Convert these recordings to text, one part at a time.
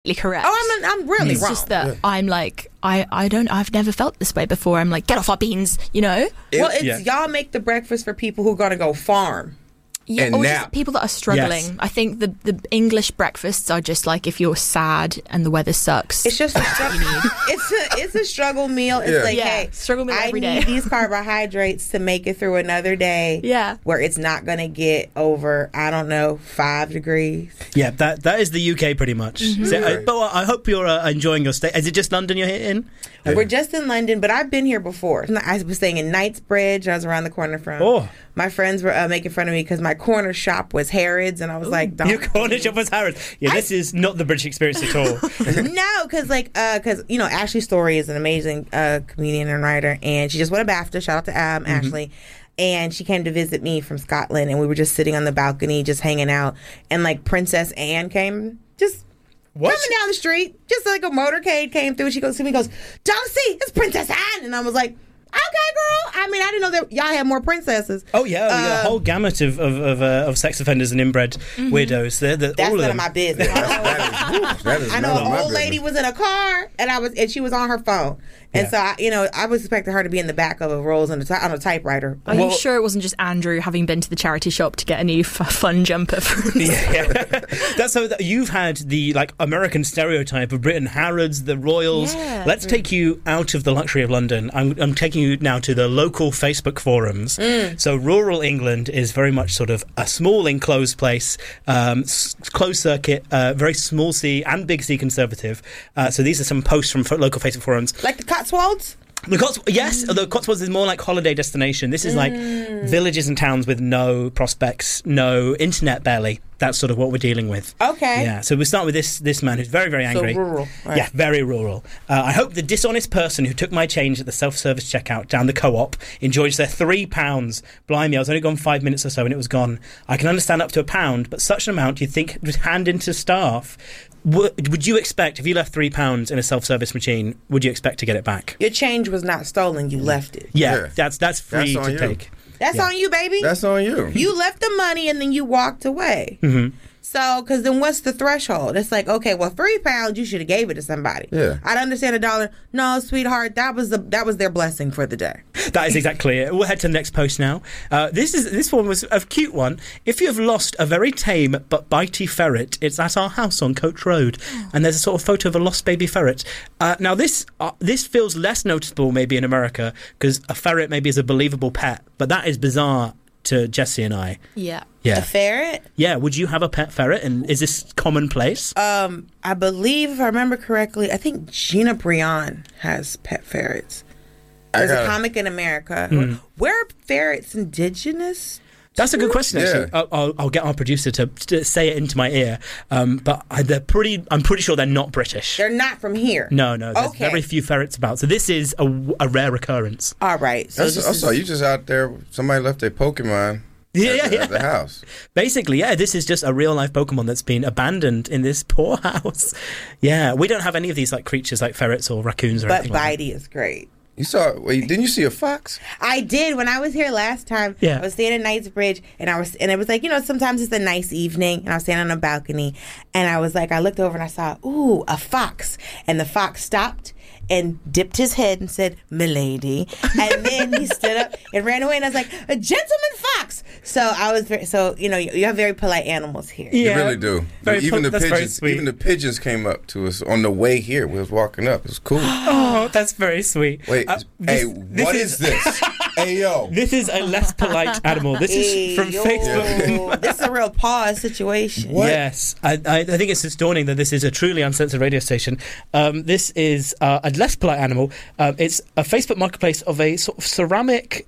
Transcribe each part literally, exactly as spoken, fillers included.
correct. Oh, I'm I'm really it's wrong. just that Yeah. I'm like, I, I don't, I've never felt this way before. I'm like, get off our beans, you know? Well, it's Yeah. y'all make the breakfast for people who are going to go farm. Yeah, And or nap. just people that are struggling. Yes. I think the, the English breakfasts are just like if you're sad and the weather sucks. It's just a struggle. it's a it's a struggle meal. It's Yeah. like, Yeah, hey, struggle meal I every need day. these carbohydrates to make it through another day. Yeah. where it's not going to get over, I don't know, five degrees. Yeah, that that is the U K pretty much. Mm-hmm. So, uh, Right. but I hope you're uh, enjoying your stay. Is it just London you're here in? Yeah. We're just in London, but I've been here before. I was staying in Knightsbridge. I was around the corner from. Oh. My friends were uh, making fun of me because my corner shop was Harrods, and I was like, don't. Your corner shop was Harrods. Yeah, this is not the British experience at all. No, because like, because you know, Ashley Story is an amazing uh, comedian and writer, and she just won a BAFTA. Shout out to um, Mm-hmm. Ashley. And she came to visit me from Scotland, and we were just sitting on the balcony, just hanging out. And like Princess Anne came, just What? coming down the street, just like a motorcade came through. She goes to me, goes, "Darcy, it's Princess Anne," and I was like, "Okay, girl." I mean, I didn't know that y'all had more princesses. Oh yeah, we got a Uh, whole gamut of of, of, uh, of sex offenders and inbred weirdos. They're, they're That's all of none them. of my business. That is, that is I know none of an my old lady business. was in a car, and I was, and she was on her phone, and Yeah. so I, you know, I was expecting her to be in the back of a Rolls on a, ty- on a typewriter. Are Well- you sure it wasn't just Andrew having been to the charity shop to get a new f- fun jumper for himself? Yeah. That's so that you've had the like American stereotype of Britain, Harrods, the Royals. Yeah. Let's take you out of the luxury of London. I'm, I'm taking you now to the local Facebook forums. So rural England is very much sort of a small enclosed place, um, s- closed circuit, uh, very small C and big C conservative. Uh, so these are some posts from fo- local Facebook forums. Like the Cotswolds? The Cots, yes, the Cotswolds is more like holiday destination. This is like villages and towns with no prospects, no internet barely. That's sort of what we're dealing with. Okay. Yeah, so we start with this this man who's very, very angry. So rural. Right. Yeah, very rural. Uh, I hope the dishonest person who took my change at the self-service checkout down the co-op enjoys their three pounds. Blimey, I was only gone five minutes or so and it was gone. I can understand up to a pound, but such an amount you'd think would hand into staff. Would, would you expect, if you left three pounds in a self-service machine, would you expect to get it back? Your change was not stolen. You left it. Yeah, Yeah. that's that's free That's on to you. take. That's Yeah. on you, baby. That's on you. You left the money and then you walked away. Mm-hmm. So, because then what's the threshold? It's like, okay, well, three pounds, you should have gave it to somebody. Yeah. I'd understand a dollar. No, sweetheart, that was the that was their blessing for the day. That is exactly it. We'll head to the next post now. Uh, this is this one was a cute one. If you have lost a very tame but bitey ferret, it's at our house on Coach Road, and there's a sort of photo of a lost baby ferret. Uh, now this uh, this feels less noticeable maybe in America because a ferret maybe is a believable pet, but that is bizarre to Jesse and I. Yeah. A Yeah, ferret? yeah. Would you have a pet ferret? And is this commonplace? Um, I believe, if I remember correctly, I think Gina Brion has pet ferrets. I There's a gotta- comic in America. Hmm. Where are ferrets indigenous? That's a good question. Actually, Yeah. I'll, I'll, I'll get our producer to, to say it into my ear. Um, but I, they're pretty. I'm pretty sure they're not British. They're not from here. No, no. There's Okay. very few ferrets about. So this is a, a rare occurrence. All right. So That's, this I is, saw you just out there. Somebody left their Pokemon Yeah, at, yeah, the, yeah. at the house. Basically, yeah, this is just a real life Pokemon that's been abandoned in this poor house. Yeah, we don't have any of these like creatures like ferrets or raccoons or but anything like that. Bitey is great. You saw? Wait, didn't you see a fox? I did when I was here last time. Yeah. I was staying at Knightsbridge, and I was, and it was like, you know, sometimes it's a nice evening, and I was standing on a balcony, and I was like, I looked over and I saw, ooh, a fox, and the fox stopped and dipped his head and said, "Milady," and then he stood up and ran away, and I was like, "A gentleman fox." So I was, very, so you know, you, you have very polite animals here. Yeah. You really do. Very even po- the that's very pigeons, sweet. even the pigeons came up to us on the way here. We was walking up. It was cool. Oh, that's very sweet. Wait, Uh, hey, this- this what is, this? Hey, yo. This is a less polite animal. This is from Yo, Facebook. this is a real pause situation. What? Yes, I, I, I think it's just dawning that this is a truly uncensored radio station. Um, this is uh, a less polite animal. Um, it's a Facebook marketplace of a sort of ceramic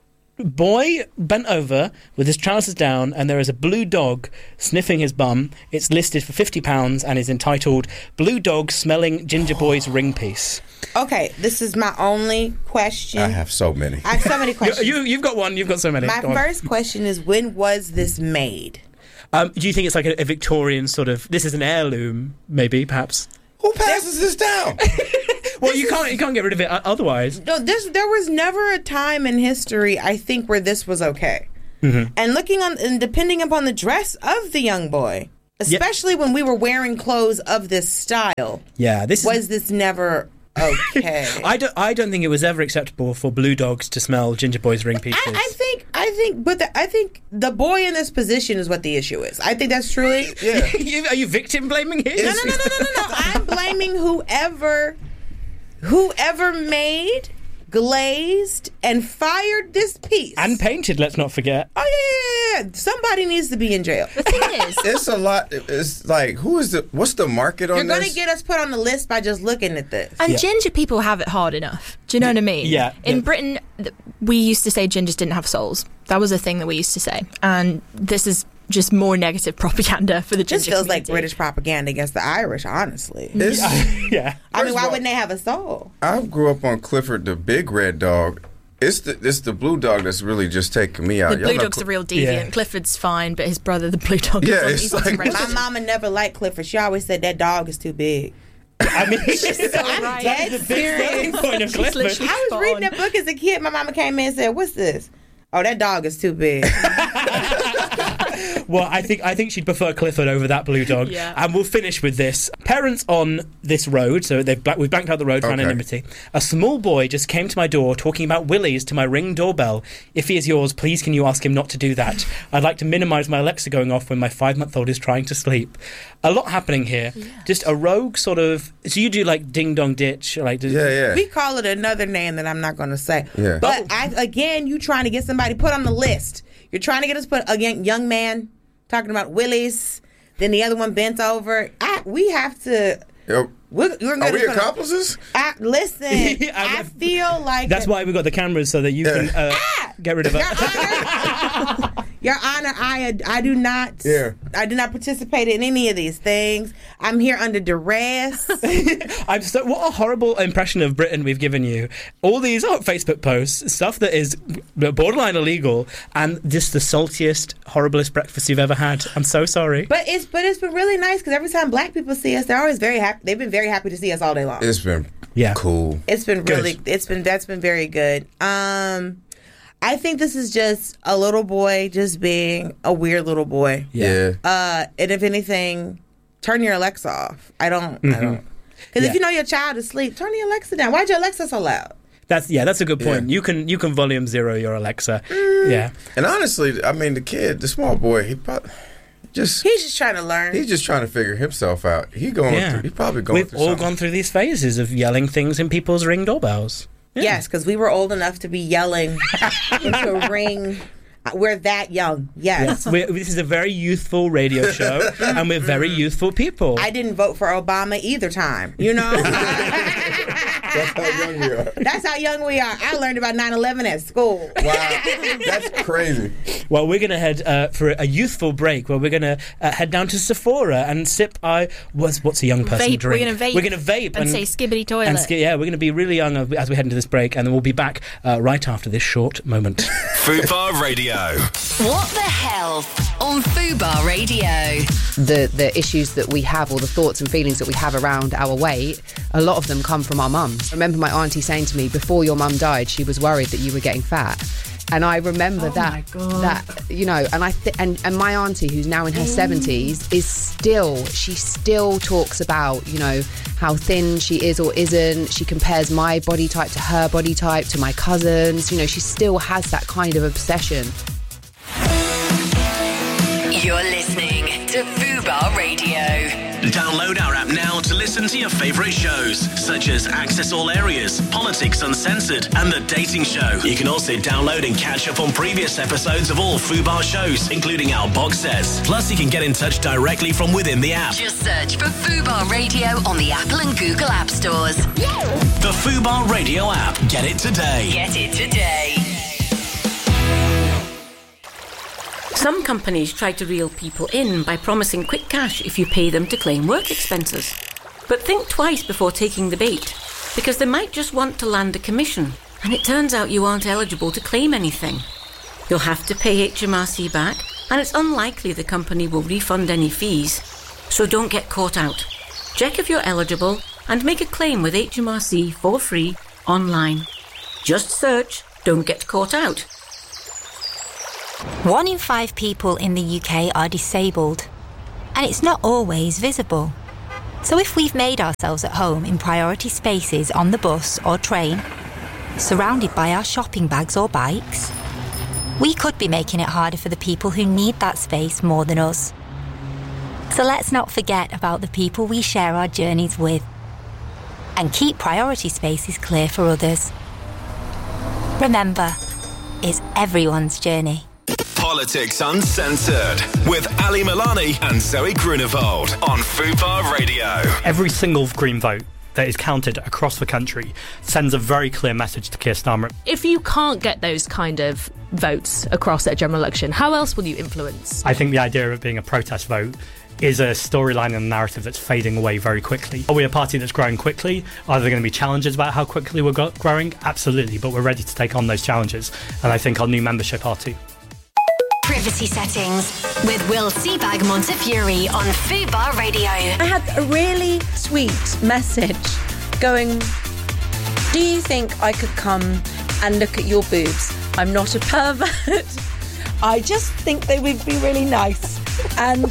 boy bent over with his trousers down, and there is a blue dog sniffing his bum. It's listed for fifty pounds and is entitled "Blue Dog Smelling Ginger Boy's Ring Piece." Okay, this is my only question. I have so many. I have so many You, questions. you, you've got one. You've got so many. My Go on. first question is, when was this made? Um, do you think it's like a, a Victorian sort of? This is an heirloom, maybe, perhaps. Who passes this down? Well, you can't you can't get rid of it o- otherwise. No, this there was never a time in history, I think, where this was okay. Mm-hmm. And looking on, and depending upon the dress of the young boy, especially yeah. when we were wearing clothes of this style. Yeah, this was is... this never okay. I don't. I don't think it was ever acceptable for blue dogs to smell Ginger Boy's ring pieces. I, I think. I think. But the, I think the boy in this position is what the issue is. I think that's truly. Yeah. you, are you victim blaming here? No, no, no, no, no, no, no. I'm blaming whoever, whoever made, glazed, and fired this piece and painted. Let's not forget. Oh yeah, yeah, yeah, yeah. Somebody needs to be in jail. The thing is, it's a lot. It's like, who is the? What's the market on You're this? going to get us put on the list by just looking at this. and Yeah. ginger people have it hard enough. Do you know what I mean? Yeah. In Yeah. Britain, th- we used to say gingers didn't have souls. That was a thing that we used to say, and this is just more negative propaganda for the ginger This feels like community. British propaganda against the Irish, honestly. It's, yeah. I mean, First why of all- wouldn't they have a soul? I grew up on Clifford, the big red dog. It's the it's the blue dog that's really just taking me out. The Y'all blue know dog's Cl- the real deviant. Yeah. Clifford's fine, but his brother, the blue dog, Yeah, is on, it's he's on some like- red My shit. mama never liked Clifford. She always said that dog is too big. I mean, I'm right. dead the big selling serious. point of She's Clifford. literally- I was Spot reading on. that book as a kid. My mama came in and said, "What's this?" Oh, that dog is too big. Well, I think I think she'd prefer Clifford over that blue dog. Yeah. And we'll finish with this. Parents on this road, so they've bla- we've blanked out the road for Okay. anonymity. A small boy just came to my door talking about willies to my Ring doorbell. If he is yours, please can you ask him not to do that? I'd like to minimise my Alexa going off when my five-month-old is trying to sleep. A lot happening here. Just a rogue sort of... So you do like ding dong ditch, like Yeah, yeah. We call it another name that I'm not going to say. Yeah. But I, again, you trying to get somebody put on the list. You're trying to get us put again, young man talking about willies. Then the other one bent over. I, we have to. Yo, We're, we're are gonna, we gonna- accomplices? I, listen, I- I feel like That's why we got the cameras so that you Yeah. can uh, get rid of Your it. Honor, Your Honor, I I do not. Yeah. I do not participate in any of these things. I'm here under duress. I'm so what a horrible impression of Britain we've given you. All these oh, Facebook posts, stuff that is borderline illegal, and just the saltiest, horriblest breakfast you've ever had. I'm so sorry. But it's but it's been really nice because every time Black people see us, they're always very happy. They've been very happy to see us all day long. It's been Yeah. cool. It's been Good. really. It's been that's been very good. Um, I think this is just a little boy just being a weird little boy. Yeah. Uh, and if anything, turn your Alexa off. I don't. I don't. Because Yeah. if you know your child is asleep, turn your Alexa down. Why'd your Alexa so loud? That's yeah, that's a good point. Yeah. You can you can volume zero your Alexa. Yeah. And honestly, I mean, the kid, the small boy, he probably just He's just trying to learn. he's just trying to figure himself out. He going Yeah. through. He probably going We've through all something. gone through these phases of yelling things in people's Ring doorbells. Yeah. Yes, because we were old enough to be yelling into a ring. We're that young. Yes. Yes, we're, this is a very youthful radio show, and we're very youthful people. I didn't vote for Obama either time. You know? That's how young we are. That's how young we are. I learned about nine eleven at school. Wow, that's crazy. Well, we're going to head uh, for a youthful break where we're going to uh, head down to Sephora and sip our... What's, what's a young person Vape. drink? We're gonna vape We're going to vape. and say skibbity toilet. And sk- yeah, we're going to be really young as we head into this break, and then we'll be back uh, right after this short moment. Fubar Radio. What the health on Fubar Radio? the the issues that we have, or the thoughts and feelings that we have around our weight, a lot of them come from our mums. I remember my auntie saying to me, before your mum died, she was worried that you were getting fat. And I remember Oh that, my God. that you know, and I th- and and my auntie, who's now in her seventies, is still she still talks about, you know, how thin she is or isn't. She compares my body type to her body type, to my cousins. You know, she still has that kind of obsession. You're listening to Fubar Radio. Download our app now to listen to your favourite shows, such as Access All Areas, Politics Uncensored, and The Dating Show. You can also download and catch up on previous episodes of all Fubar shows, including our box sets. Plus, you can get in touch directly from within the app. Just search for Fubar Radio on the Apple and Google App Stores. The Fubar Radio app. Get it today. Get it today. Some companies try to reel people in by promising quick cash if you pay them to claim work expenses. But think twice before taking the bait, because they might just want to land a commission, and it turns out you aren't eligible to claim anything. You'll have to pay H M R C back, and it's unlikely the company will refund any fees. So don't get caught out. Check if you're eligible and make a claim with H M R C for free online. Just search "Don't Get Caught Out." One in five people in the U K are disabled. and it's not always visible. So if we've made ourselves at home in priority spaces on the bus or train, surrounded by our shopping bags or bikes, we could be making it harder for the people who need that space more than us. So let's not forget about the people we share our journeys with, and keep priority spaces clear for others. Remember, it's everyone's journey. Politics Uncensored with Ali Milani and Zoe Grunewald on Fubar Radio. Every single Green vote that is counted across the country sends a very clear message to Keir Starmer. If you can't get those kind of votes across at a general election, how else will you influence? I think the idea of it being a protest vote is a storyline and a narrative that's fading away very quickly. Are we a party that's growing quickly? Are there going to be challenges about how quickly we're go- growing? Absolutely, but we're ready to take on those challenges, and I think our new membership are too. Privacy Settings with Will Seabag Montefiore on Fubar Radio. I had a really sweet message going, do you think I could come and look at your boobs? I'm not a pervert. I just think they would be really nice. And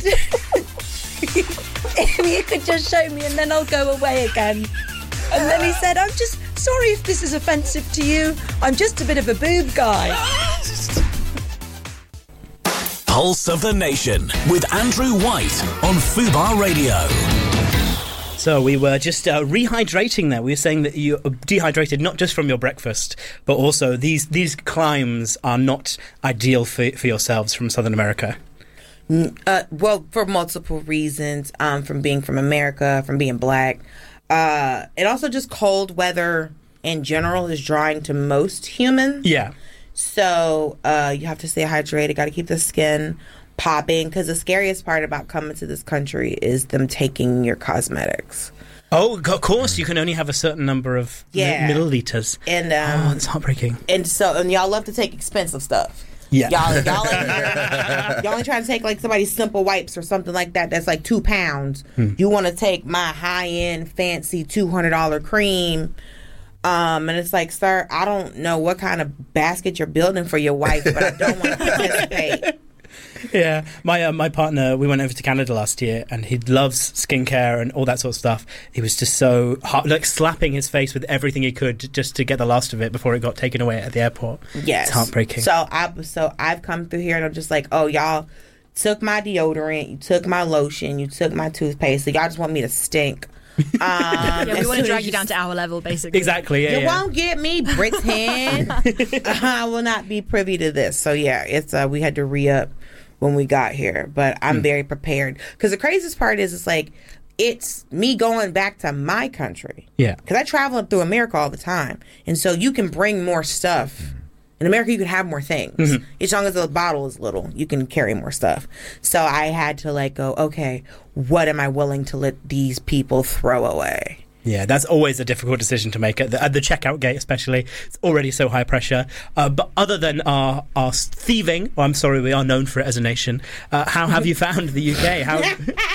if you could just show me and then I'll go away again. And then he said, I'm just sorry if this is offensive to you. I'm just a bit of a boob guy. Pulse of the Nation with Andrew White on Fubar Radio. So we were just uh, rehydrating there. We were saying that you dehydrated not just from your breakfast, but also these these climes are not ideal for, for yourselves from Southern America. Uh, well, for multiple reasons, um, from being from America, from being black. Uh, and also just cold weather in general is drying to most humans. Yeah. So uh, you have to stay hydrated, got to keep the skin popping, because the scariest part about coming to this country is them taking your cosmetics. Oh, of course, you can only have a certain number of yeah. mi- milliliters. And, um, oh, it's heartbreaking. And so, and y'all love to take expensive stuff. Yeah. Y'all, y'all, ain't, y'all ain't trying to take like somebody's simple wipes or something like that that's like two pounds. Hmm. You want to take my high-end, fancy two hundred dollars cream. Um, and it's like, sir, I don't know what kind of basket you're building for your wife, but I don't want to participate. Yeah, my uh, my partner, we went over to Canada last year, and he loves skincare and all that sort of stuff. He was just so hard, like slapping his face with everything he could just to get the last of it before it got taken away at the airport. Yes, it's heartbreaking. So I so I've come through here, and I'm just like, oh, y'all took my deodorant, you took my lotion, you took my toothpaste, so y'all just want me to stink. Um, yeah, we want to drag you down to our level, basically. Exactly. Yeah, you yeah. won't get me, Britain. I will not be privy to this. So yeah, it's uh, we had to re-up when we got here, but I'm mm. very prepared. Because the craziest part is, it's like it's me going back to my country. Yeah. Because I travel through America all the time, and so you can bring more stuff. In America, you can have more things. Mm-hmm. As long as the bottle is little, you can carry more stuff. So I had to like go, okay, what am I willing to let these people throw away? Yeah, that's always a difficult decision to make at the, at the checkout gate, especially. It's already so high pressure. Uh, but other than our our thieving, well, I'm sorry, we are known for it as a nation. Uh, how have you found the U K? How?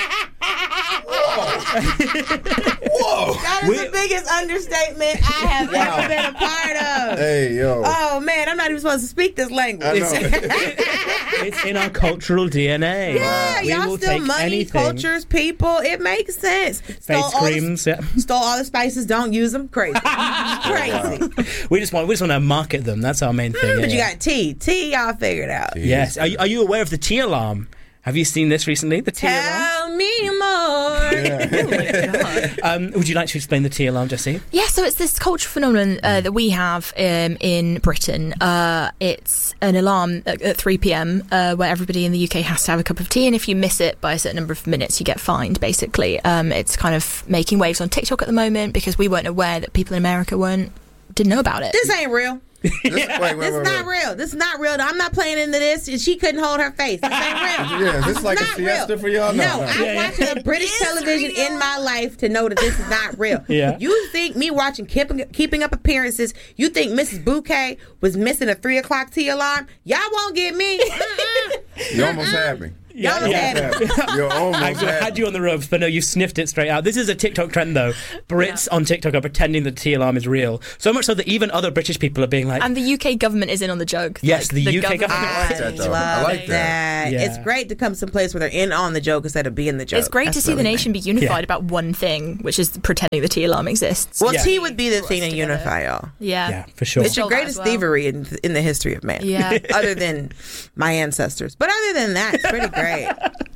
Whoa! That is we, the biggest understatement I have wow. ever been a part of. Hey, yo. Oh, man, I'm not even supposed to speak this language. I know. It's in our cultural D N A. Yeah, we y'all still money, anything. cultures, people. It makes sense. Face creams, the, yeah. Stole all the spices, don't use them. Crazy. Crazy. We just want we just want to market them. That's our main thing. Mm, but yeah. you got tea. Tea, y'all figured out. Jeez. Yes. Are you, are you aware of the tea alarm? Have you seen this recently? The tea Tell alarm? me more. Yeah. Oh my God. Um, would you like to explain the tea alarm, Jessie? Yeah, so it's this cultural phenomenon uh, that we have um, in Britain. Uh, it's an alarm at, at three p.m. Uh, where everybody in the U K has to have a cup of tea, and if you miss it by a certain number of minutes, you get fined, basically. Um, it's kind of making waves on TikTok at the moment because we weren't aware that people in America weren't didn't know about it. This ain't real. This, wait, wait, this wait, is wait. not real. This is not real. I'm not playing into this. She couldn't hold her face. This ain't real. Yeah, is this It's like a not siesta real. for y'all? No, No, no. I've Yeah, watched yeah. the British television in my life to know that this is not real. Yeah. You think me watching Keeping, Keeping Up Appearances, you think Missus Bouquet was missing a three o'clock tea alarm? Y'all won't get me. Mm-mm. You almost had me. You almost had me. You almost I had had you on the ropes, but no, you sniffed it straight out. This is a TikTok trend, though. Brits on TikTok are pretending that the tea alarm is real. So much so that even other British people are being like... And the U K government is in on the joke. Yes, like, the, U K government. I like that, though. love I like that. that. Yeah. It's great to come someplace where they're in on the joke instead of being the joke. It's great That's to see the really nation be unified Yeah. about one thing, which is pretending the tea alarm exists. Well, Yeah. tea would be the thing to together. unify y'all. Yeah. Yeah, for sure. It's the Stole that greatest as well. thievery in, in the history of man. Yeah. Other than my ancestors. But other than that, it's pretty great.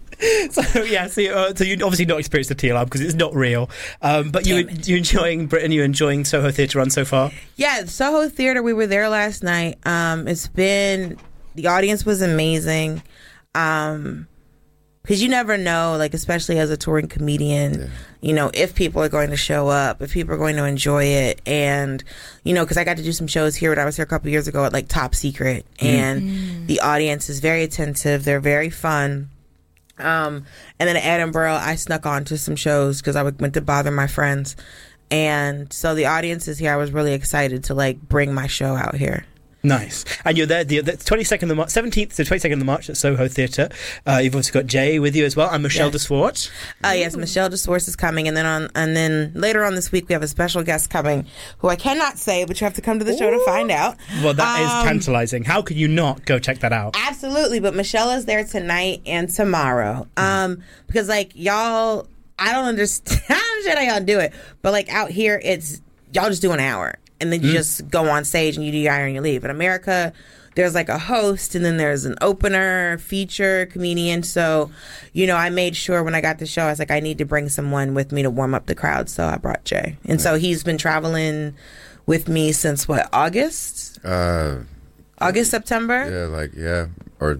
So yeah, so, you- uh, so you obviously not experienced the tea alarm because it's not real. Um, but you you enjoying Britain? You enjoying Soho Theatre Run so far? Yeah, Soho Theater, we were there last night. Um, it's been, the audience was amazing. Um, because you never know, like, especially as a touring comedian, yeah. you know, if people are going to show up, if people are going to enjoy it. And, you know, because I got to do some shows here when I was here a couple years ago at, like, Top Secret. Mm. And mm. the audience is very attentive. They're very fun. Um, and then at Edinburgh, I snuck on to some shows because I went to bother my friends. And so the audience is here. I was really excited to, like, bring my show out here. Nice. And you're there the, the twenty-second of March, seventeenth to twenty-second of March at Soho Theatre. Uh, you've also got Jay with you as well, and Michelle yes. DeSwartz. Uh, yes, Michelle DeSwartz is coming, and then on, and then later on this week we have a special guest coming, who I cannot say, but you have to come to the show Ooh. to find out. Well, that um, is tantalizing. How could you not go check that out? Absolutely, but Michelle is there tonight and tomorrow, um, because like y'all, I don't understand, I don't understand how y'all do it, but like out here, it's y'all just do an hour. And then you mm. just go on stage and you do your hour and you leave. In America, there's like a host and then there's an opener, feature, comedian. So, you know, I made sure when I got the show, I was like, I need to bring someone with me to warm up the crowd. So I brought Jay. And yeah. so he's been traveling with me since what, August? Uh, August, September? Yeah, like, yeah. Or...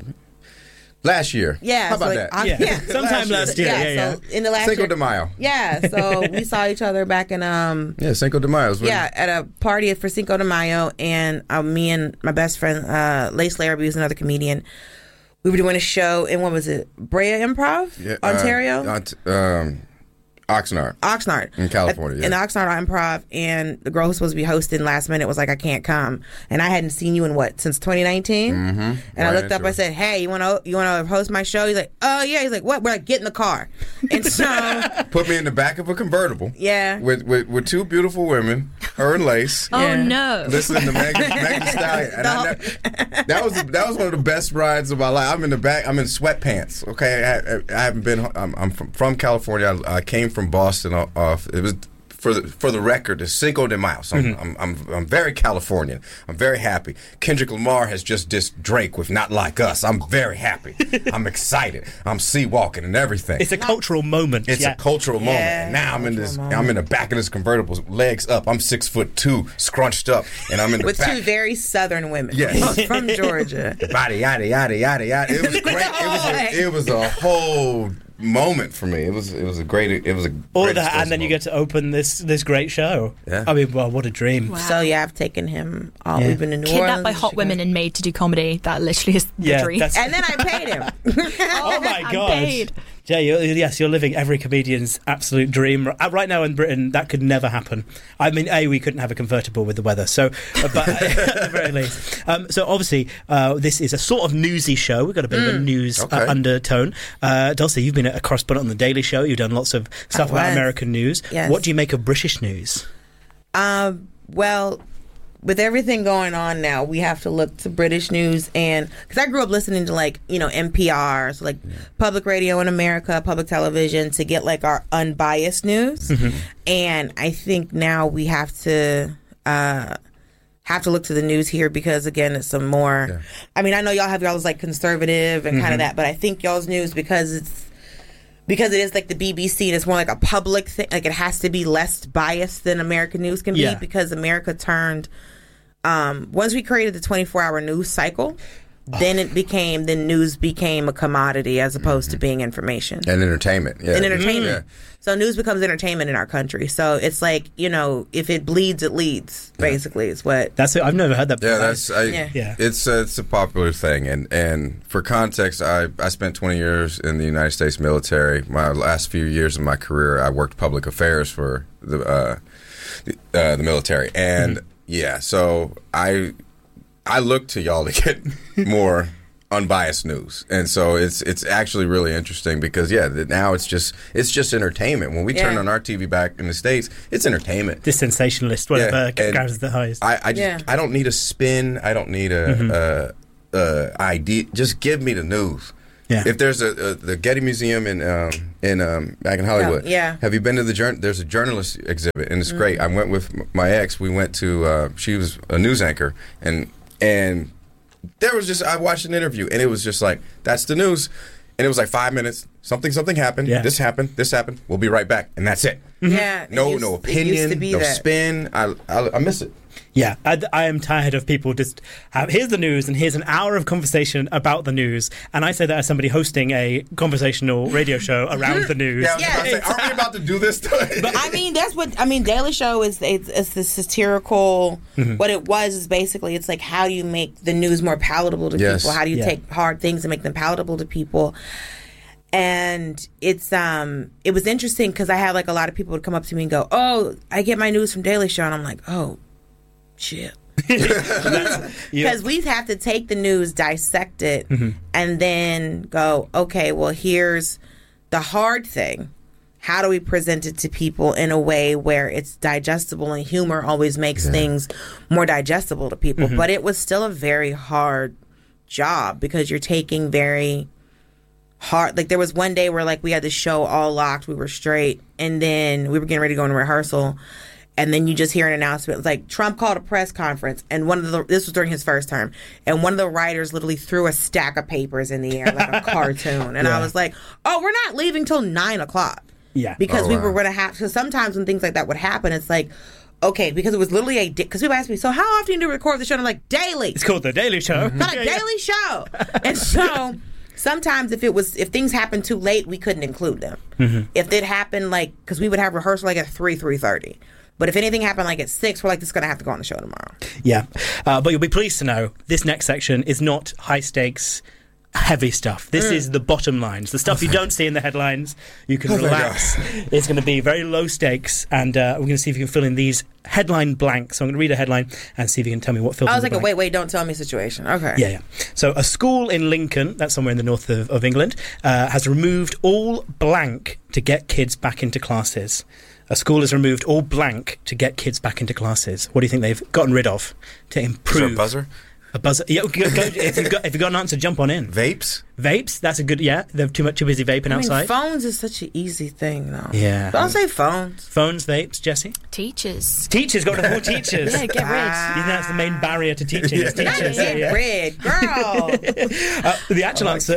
Last year. Yeah. How about so that? Like, yeah. yeah. Sometime last year. Yeah, yeah. yeah. So in the last Cinco year, de Mayo. Yeah. So we saw each other back in... um. Yeah, Cinco de Mayo. Yeah, at a party for Cinco de Mayo. And uh, me and my best friend, uh, Lace Larrabee, who's another comedian, we were doing a show in, what was it? Brea Improv? Yeah, Ontario? Uh, um, Oxnard. Oxnard. In California, yeah. In Oxnard Improv, and the girl who's supposed to be hosting last minute was like, I can't come. And I hadn't seen you in what, since twenty nineteen? Mm-hmm. And right I looked up, sure. I said, hey, you want to you want to host my show? He's like, oh, yeah. He's like, what? We're like, get in the car. And so... Put me in the back of a convertible. Yeah. With with, with two beautiful women, her and Lace. Oh, yeah. no. Listening to Megan, Megan Thee Stallion. And I never, that, was, that was one of the best rides of my life. I'm in the back. I'm in sweatpants, okay? I, I, I haven't been... I'm, I'm from, from California. I, I came from Boston. Off. It was for the for the record, it's Cinco de Mayo. So Mm-hmm. I'm, I'm I'm I'm very Californian. I'm very happy. Kendrick Lamar has just dissed Drake with "Not Like Us." I'm very happy. I'm excited. I'm sea walking and everything. It's a cultural moment. It's yeah. a cultural moment. Yeah, And now I'm in this. moment. I'm in the back of this convertible, legs up. I'm six foot two, scrunched up, and I'm in the With back. two very southern women. Yes. From Georgia. Yada yada yada yada yada. It was great. It was a, it was a whole moment for me. It was it was a great it was a all great that, and then you get to open this this great show. Yeah. I mean, well, what a dream. Wow. So yeah, I've taken him all. Yeah. We've been in New Kidnapped Orleans, by hot Chicago. women and made to do comedy. That literally is the Yeah, dream. that's- And then I paid him. Oh my I'm god, paid. Jay, you're, yes, you're living every comedian's absolute dream Uh, right now in Britain. That could never happen. I mean, a we couldn't have a convertible with the weather, so uh, but at the very least. Um, so obviously, uh, this is a sort of newsy show. We've got a bit Mm. of a news Okay. uh, undertone. Uh, Dulcie, you've been a correspondent on the Daily Show. You've done lots of stuff I about was. American news. Yes. What do you make of British news? Um, well, with everything going on now, we have to look to British news, and because I grew up listening to like you know N P R, so like public radio in America, public television, to get like our unbiased news. Mm-hmm. And I think now we have to uh, have to look to the news here because again, it's some more. Yeah. I mean, I know y'all have y'all's like conservative and kind Mm-hmm. of that, but I think y'all's news because it's. Because it is like the B B C and it's more like a public thing. Like it has to be less biased than American news can Yeah. be because America turned. Um, once we created the twenty-four hour news cycle, then it became then news became a commodity as opposed to being information and entertainment. Yeah. and entertainment. Yeah. So news becomes entertainment in our country. So it's like you know, if it bleeds, it leads. Basically, is what. That's it. I've never heard that before. Yeah, that's I, Yeah. Yeah. It's a, it's a popular thing, and and for context, I I spent twenty years in the United States military. My last few years of my career, I worked public affairs for the uh, the, uh, the military, and Mm-hmm. yeah, so I I look to y'all to get more unbiased news, and so it's it's actually really interesting because yeah, that now it's just it's just entertainment. When we turn Yeah. on our T V back in the States, it's entertainment. This sensationalist, whatever Yeah, and grabs the highest. I, I just Yeah. I don't need a spin. I don't need a, Mhm. a, a idea. Just give me the news. Yeah. If there's a, a the Getty Museum in um, in um, back in Hollywood, Oh, yeah. Have you been to the jour- There's a journalist exhibit, and it's great. I went with m- my ex. We went to. Uh, she was a news anchor, and and there was just I watched an interview, and it was just like that's the news, and it was like five minutes. Something something happened. Yeah. This happened. This happened. We'll be right back, and that's it. Yeah. No it used- no it used opinion. to be No that. spin. I, I I miss it. Yeah, I, I am tired of people just have, here's the news and here's an hour of conversation about the news. And I say that as somebody hosting a conversational radio show around the news. Yeah, I was about to say, aren't we about to do this? But I mean, that's what I mean. Daily Show is it's, it's the satirical. Mhm. What it was is basically it's like how do you make the news more palatable to Yes. people? How do you Yeah. take hard things and make them palatable to people? And it's um, it was interesting because I had like a lot of people would come up to me and go, "Oh, I get my news from Daily Show," and I'm like, "Oh, shit." Because we have to take the news, dissect it, Mhm. and then go, okay, well, here's the hard thing. How do we present it to people in a way where it's digestible? And humor always makes things more digestible to people. Mhm. But it was still a very hard job because you're taking very hard. Like there was one day where like we had the show all locked, we were straight, and then we were getting ready to go into rehearsal. And then you just hear an announcement. It's like Trump called a press conference, and one of the this was during his first term, and one of the writers literally threw a stack of papers in the air like a cartoon, and Yeah. I was like, "Oh, we're not leaving till nine o'clock." Yeah, because Oh, we wow. were going to have. Because sometimes when things like that would happen, it's like, okay, because it was literally a. Because people ask me, so how often do you record the show? And I'm like, daily. It's called The Daily Show. Not a daily show, and so. Sometimes if it was if things happened too late, we couldn't include them. Mhm. If it happened like because we would have rehearsal like at three three thirty, but if anything happened like at six, we're like this is gonna have to go on the show tomorrow. Yeah, uh, but you'll be pleased to know this next section is not high stakes, heavy stuff. This Mm. is the bottom lines, the stuff you don't see in the headlines. You can Oh, thank relax. It's going to be very low stakes, and uh, we're going to see if you can fill in these headline blanks. So I'm going to read a headline and see if you can tell me what fills I in was the like, blank. wait, wait, don't tell me situation. Okay. Yeah, yeah. So a school in Lincoln, that's somewhere in the north of, of England, uh, has removed all blank to get kids back into classes. A school has removed all blank to get kids back into classes. What do you think they've gotten rid of to improve? Is there a buzzer? A buzzer. Yeah, go, go, if you've got if you've got an answer, jump on in. Vapes. Vapes. That's a good. Yeah, they're too much too busy vaping I mean, outside. phones is such an easy thing though. Yeah. Don't say phones. Phones, vapes, Jesse. Teachers. Teachers got to more teachers. Yeah, get rid. You think that's the main barrier to teaching? is Not teachers. get Yeah. rid, girl. Uh, the actual answer.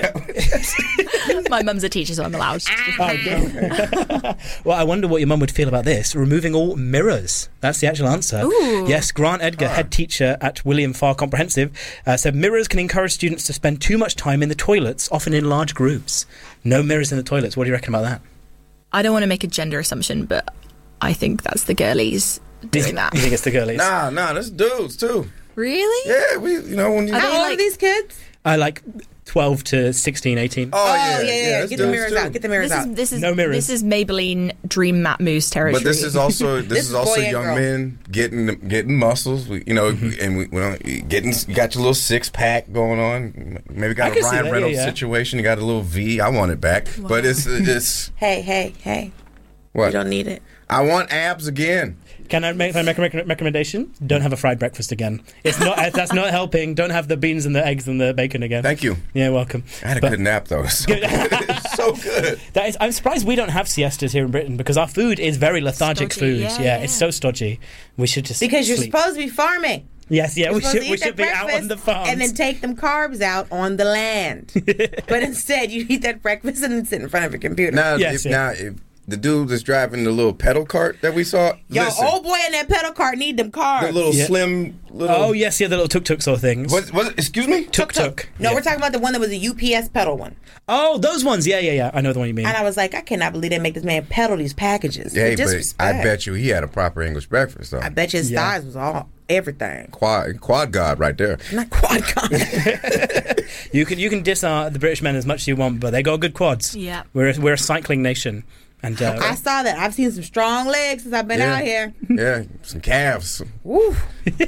My mum's a teacher, so I'm allowed. Oh, good. Well, I wonder what your mum would feel about this. Removing all mirrors. That's the actual answer. Ooh. Yes, Grant Edgar, head teacher at William Farr Comprehensive, uh, said mirrors can encourage students to spend too much time in the toilets, often in large groups. No mirrors in the toilets. What do you reckon about that? I don't want to make a gender assumption, but I think that's the girlies doing that. You think it's the girlies? Nah, nah, that's dudes too. Really? Yeah, we you know when you. How old are these kids? I like twelve to sixteen, eighteen. Oh, yeah, yeah, yeah, yeah. that's Get the dudes, mirrors too. out. Get the mirrors This out. is this is No mirrors. this is Maybelline Dream Matte Mousse territory. But this is also this, This is is also boy and young girl. men getting getting muscles. We, you know, Mm-hmm. and we, we don't, getting you got your little six pack going on. Maybe I got a can see Ryan that, Reynolds yeah, yeah. situation. You got a little V. I want it back, but it's it's Hey, hey, hey. what You don't need it. I want abs again. Can I make, can I make a rec- recommendation? Don't have a fried breakfast again. It's not. That's not helping. Don't have the beans and the eggs and the bacon again. Thank you. Yeah, welcome. I had a But- good nap though. So good. It's so good. That is, I'm surprised we don't have siestas here in Britain because our food is very lethargic Stodgy, food. yeah, Yeah, yeah. it's so stodgy. We should just Because you're sleep. supposed to be farming. Yes, yeah, You're we supposed should. to We eat should that be out on breakfast the farms. and then take them carbs out on the land. But instead, you eat that breakfast and then sit in front of a computer. Now, Yes, if, yeah. now if the dude that's driving the little pedal cart that we saw, Yo, listen, old boy in that pedal cart need them carbs. the little Yeah. slim little. Oh yes, yeah, the little tuk tuk sort of things. What, what, excuse me? Tuk tuk. No, Yeah. we're talking about the one that was a U P S pedal one. Oh, those ones. Yeah, yeah, yeah. I know the one you mean. And I was like, I cannot believe they make this man pedal these packages. Hey, The but disrespect. I bet you he had a proper English breakfast though. I bet you his Yeah. thighs was all everything. Quad quad god right there. Not quad con. You can you can diss our, the British men as much as you want, but they got good quads. Yeah. We're a, we're a cycling nation, and uh, I saw that. I've seen some strong legs since I've been Yeah. out here. Yeah, some calves. Woo.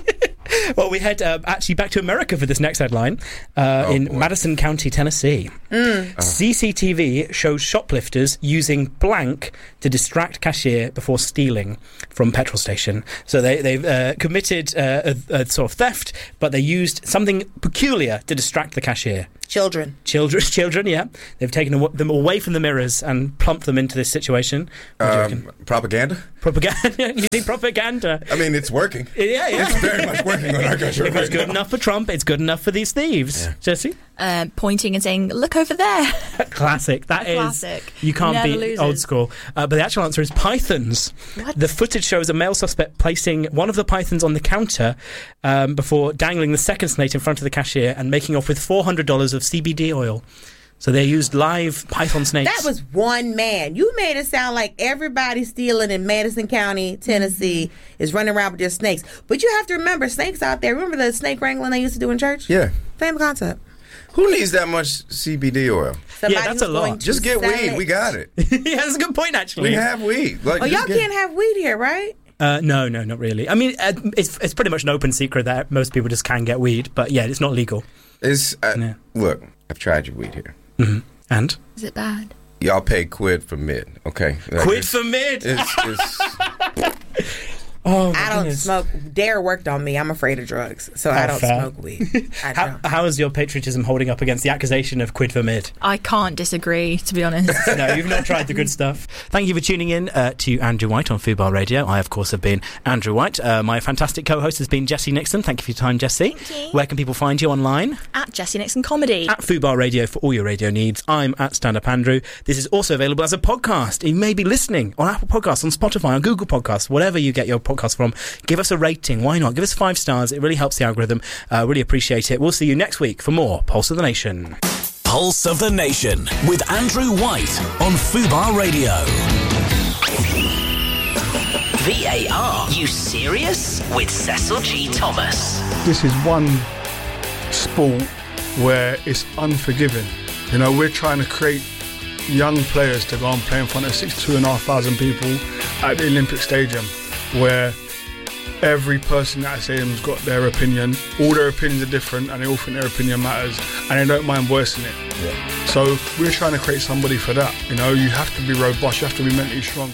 Well, we head uh, actually back to America for this next headline. Uh, Oh, in boy. Madison County, Tennessee. Mm. C C T V shows shoplifters using blank to distract cashier before stealing from petrol station. So they, they've uh, committed uh, a, a sort of theft, but they used something peculiar to distract the cashier. Children. Children, children, yeah. They've taken aw- them away from the mirrors and plumped them into this situation. What do you reckon? Um, propaganda? Propaganda? You think propaganda? I mean, it's working. Yeah, yeah. It's very much working on our country If it's right good now. enough for Trump, it's good enough for these thieves. Jesse? Uh, pointing and saying, look over there. Classic. That is. Classic. You can't Never beat loses. old school. Uh, but the actual answer is pythons. What? The footage shows a male suspect placing one of the pythons on the counter um, before dangling the second snake in front of the cashier and making off with four hundred dollars of C B D oil. So they used live python snakes. That was one man. You made it sound like everybody stealing in Madison County, Tennessee, is running around with their snakes. But you have to remember, snakes out there. Remember the snake wrangling they used to do in church? Yeah. Same concept. Who needs that much C B D oil? Somebody that's who's a lot. going to Just get sell weed. it. We got it. yeah, that's a good point, actually. We have weed. Like, Oh, y'all just get- can't have weed here, right? Uh, no, no, not really. I mean, uh, it's it's pretty much an open secret that most people just can get weed, but yeah, it's not legal. It's uh, Yeah. Look, I've tried your weed here. Mm-hmm. And? Is it bad? Y'all pay quid for mid, okay? Like, Quid it's- for mid! It's, it's, Oh, my I don't goodness. smoke. Dare worked on me. I'm afraid of drugs, so I Oh, don't fair. smoke weed. I How, don't. how is your patriotism holding up against the accusation of quid for mid? I can't disagree, to be honest. No, you've not tried the good stuff. Thank you for tuning in uh, to Andrew White on Fubar Radio. I, of course, have been Andrew White. Uh, my fantastic co-host has been Jessie Nixon. Thank you for your time, Jessie. Thank you. Where can people find you online? At Jessie Nixon Comedy. At Fubar Radio for all your radio needs. I'm at Stand Up Andrew. This is also available as a podcast. You may be listening on Apple Podcasts, on Spotify, on Google Podcasts, whatever you get your podcast from. Give us a rating. Why not? Give us five stars. It really helps the algorithm. Uh, really appreciate it. We'll see you next week for more Pulse of the Nation. Pulse of the Nation with Andrew White on Fubar Radio. V A R, you serious? With Cecil G. Thomas. This is one sport where it's unforgiving. You know, we're trying to create young players to go and play in front of sixty-two and a half thousand people at the Olympic Stadium, where every person at that stadium's got their opinion. All their opinions are different, and they all think their opinion matters, and they don't mind voicing it. Yeah. So we're trying to create somebody for that. You know, you have to be robust. You have to be mentally strong.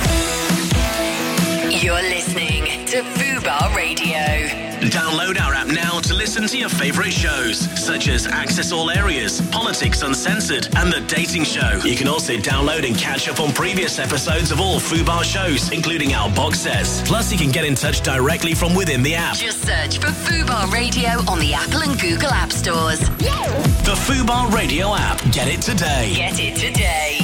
You're listening to Fubar Radio. Download our app now to listen to your favourite shows, such as Access All Areas, Politics Uncensored, and The Dating Show. You can also download and catch up on previous episodes of all Fubar shows, including our box sets. Plus, you can get in touch directly from within the app. Just search for Fubar Radio on the Apple and Google App Stores. The Fubar Radio app. Get it today. Get it today.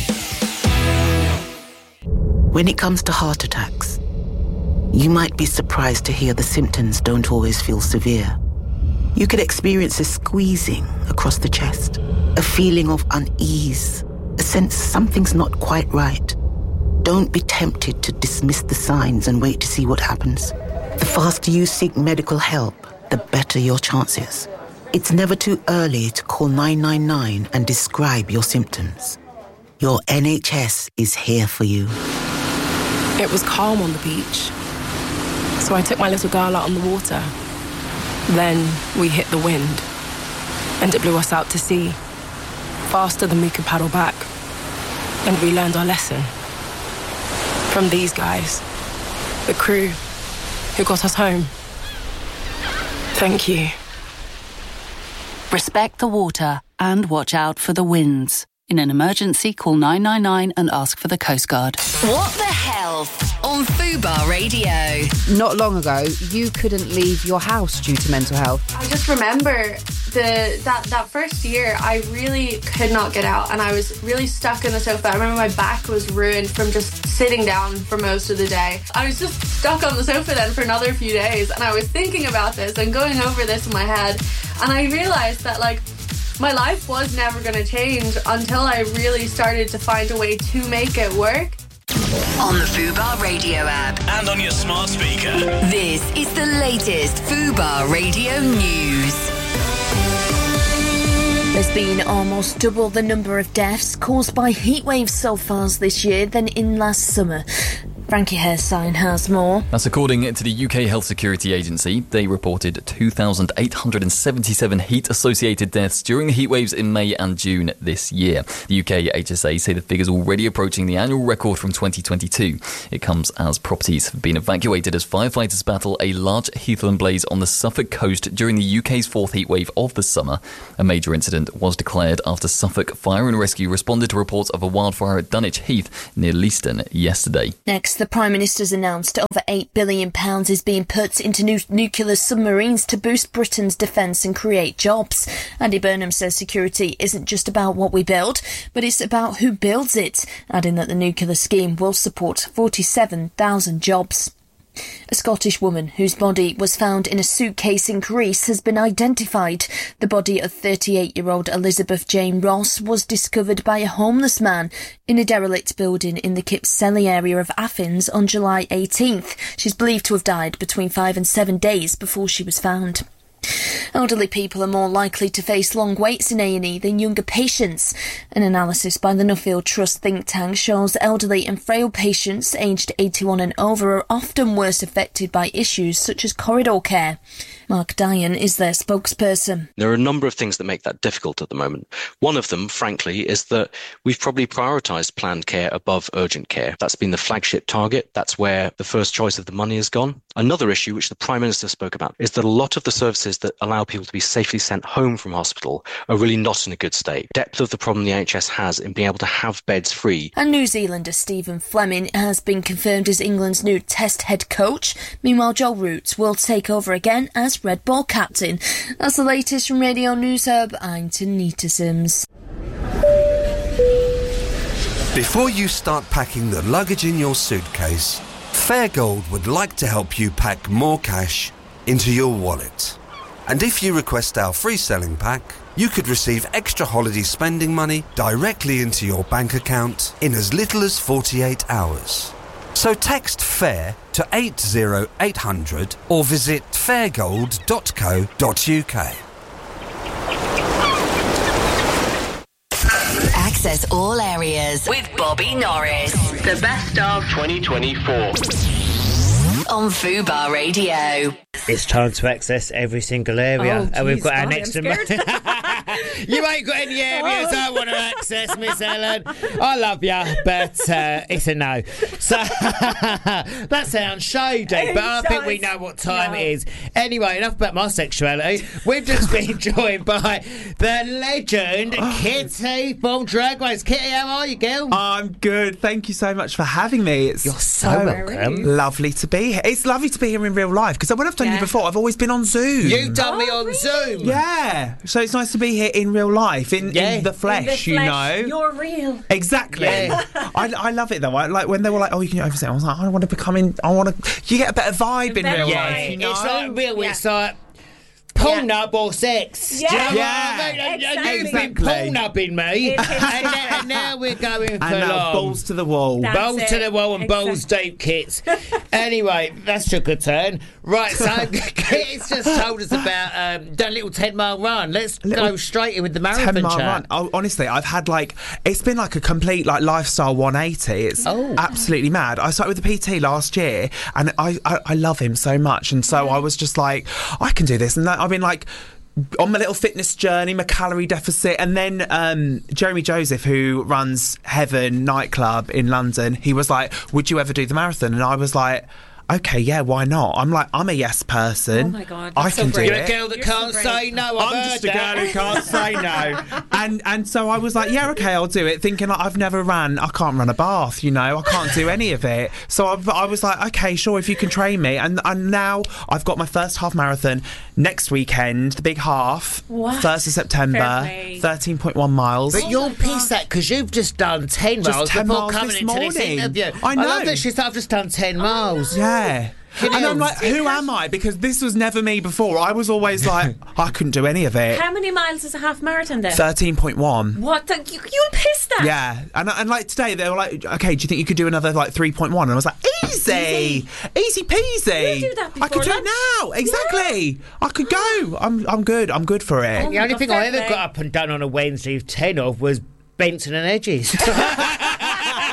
When it comes to heart attacks, you might be surprised to hear the symptoms don't always feel severe. You could experience a squeezing across the chest, a feeling of unease, a sense something's not quite right. Don't be tempted to dismiss the signs and wait to see what happens. The faster you seek medical help, the better your chances. It's never too early to call nine nine nine and describe your symptoms. Your N H S is here for you. It was calm on the beach, so I took my little girl out on the water. Then we hit the wind, and it blew us out to sea, faster than we could paddle back. And we learned our lesson from these guys, the crew who got us home. Thank you. Respect the water and watch out for the winds. In an emergency, call nine nine nine and ask for the Coast Guard. What the health on Fubar Radio. Not long ago, you couldn't leave your house due to mental health. I just remember the that, that first year, I really could not get out, and I was really stuck in the sofa. I remember my back was ruined from just sitting down for most of the day. I was just stuck on the sofa then for another few days, and I was thinking about this and going over this in my head, and I realised that, like, my life was never going to change until I really started to find a way to make it work. On the Fubar Radio app. And on your smart speaker. This is the latest Fubar Radio news. There's been almost double the number of deaths caused by heatwave so far this year than in last summer. Frankie Hairsign has more. That's according to the U K Health Security Agency. They reported two thousand eight hundred seventy-seven heat-associated deaths during the heatwaves in May and June this year. The U K H S A say the figure's already approaching the annual record from twenty twenty-two. It comes as properties have been evacuated as firefighters battle a large heathland blaze on the Suffolk coast during the U K's fourth heatwave of the summer. A major incident was declared after Suffolk Fire and Rescue responded to reports of a wildfire at Dunwich Heath near Leiston yesterday. Next, the Prime Minister's announced over eight billion pounds is being put into new nuclear submarines to boost Britain's defence and create jobs. Andy Burnham says security isn't just about what we build, but it's about who builds it, adding that the nuclear scheme will support forty-seven thousand jobs. A Scottish woman whose body was found in a suitcase in Greece has been identified. The body of thirty-eight-year-old Elizabeth Jane Ross was discovered by a homeless man in a derelict building in the Kypseli area of Athens on July eighteenth. She's believed to have died between five and seven days before she was found. Elderly people are more likely to face long waits in A and E than younger patients. An analysis by the Nuffield Trust think tank shows elderly and frail patients aged eighty-one and over are often worse affected by issues such as corridor care. Mark Dyan is their spokesperson. There are a number of things that make that difficult at the moment. One of them, frankly, is that we've probably prioritised planned care above urgent care. That's been the flagship target. That's where the first choice of the money has gone. Another issue, which the Prime Minister spoke about, is that a lot of the services that allow people to be safely sent home from hospital are really not in a good state. Depth of the problem the N H S has in being able to have beds free. And New Zealander Stephen Fleming has been confirmed as England's new Test head coach. Meanwhile, Joel Root will take over again as Red Ball captain. That's the latest from Radio News Hub. I'm Tanita Sims. Before you start packing the luggage in your suitcase, Fairgold would like to help you pack more cash into your wallet. And if you request our free selling pack, you could receive extra holiday spending money directly into your bank account in as little as forty-eight hours. So text FAIR to eight zero eight hundred or visit fairgold dot co dot uk. Access all areas with Bobby Norris. The best of twenty twenty-four. On Fubar Radio. It's time to access every single area. Oh, and we've geez, got our Bobby, next I'm You ain't got any areas I want to access, Miss Ellen. I love you, but uh, it's a no. So that sounds shady, It but I think does. we know what time No. it is. Anyway, enough about my sexuality. We've just been joined by the legend Kitty from Drag Race. Kitty, how are you, girl? I'm good. Thank you so much for having me. It's You're so welcome. Lovely to be here. It's lovely to be here in real life because when I've done you before, I've always been on Zoom. You've done me on Zoom. Yeah. So it's nice to be here in real life, in, Yeah. in the flesh, you know. You're real. Exactly. Yeah. I, I love it though. I, like when they were like, "Oh, you can overset," I was like, "I want to become in. I want to." You get a better vibe in Better real Yeah, life. You know? it's like real. Yeah. It's like porn up or sex. Yeah. Do you know Yeah. what I mean? And Exactly. You've been porn upping me, It and, is now, and now we're going for And now long. balls to the wall. That's Balls to it. the wall and balls deep, Kits. Anyway, that's took a turn. Right, so Kit's just told us about um, done a little ten mile run. Let's go Little straight in with the marathon ten mile chat. run. Oh, honestly, I've had like it's been like a complete like lifestyle one eighty. It's Oh. absolutely mad. I started with the P T last year, and I, I I love him so much, and so I was just like, I can do this, and that, I've been like. On my little fitness journey, my calorie deficit, and then um, Jeremy Joseph, who runs Heaven nightclub in London, he was like, "Would you ever do the marathon?" And I was like, "Okay, yeah, why not?" I'm like, I'm a yes person. Oh my God, I that's so can do brave. You're it. a girl that You're can't so say brave. no. I've I'm heard just a that. girl who can't say no. And and so I was like, yeah, okay, I'll do it. Thinking like, I've never ran, I can't run a bath, you know, I can't do any of it. So I, I was like, okay, sure, if you can train me. And and now I've got my first half marathon next weekend, the big half, What? first of September, Fair play. thirteen point one miles. But you're pissed at because you've just done ten Just miles ten before miles coming this into this morning. interview. I know. love that she's like, I've just done ten miles. Yeah. Can And you- I'm like, who am I? Because this was never me before. I was always like, I couldn't do any of it. How many miles is a half marathon then? thirteen point one. What? The, you, you'll piss that. Yeah, and and like today they were like, okay, do you think you could do another like three point one? And I was like, easy, easy peasy. You do that I could do before it now, exactly. I could go. I'm I'm good. I'm good for it. Oh the my only God, thing fair I ever play. got up and done on a Wednesday of ten of was Benson and Edges. I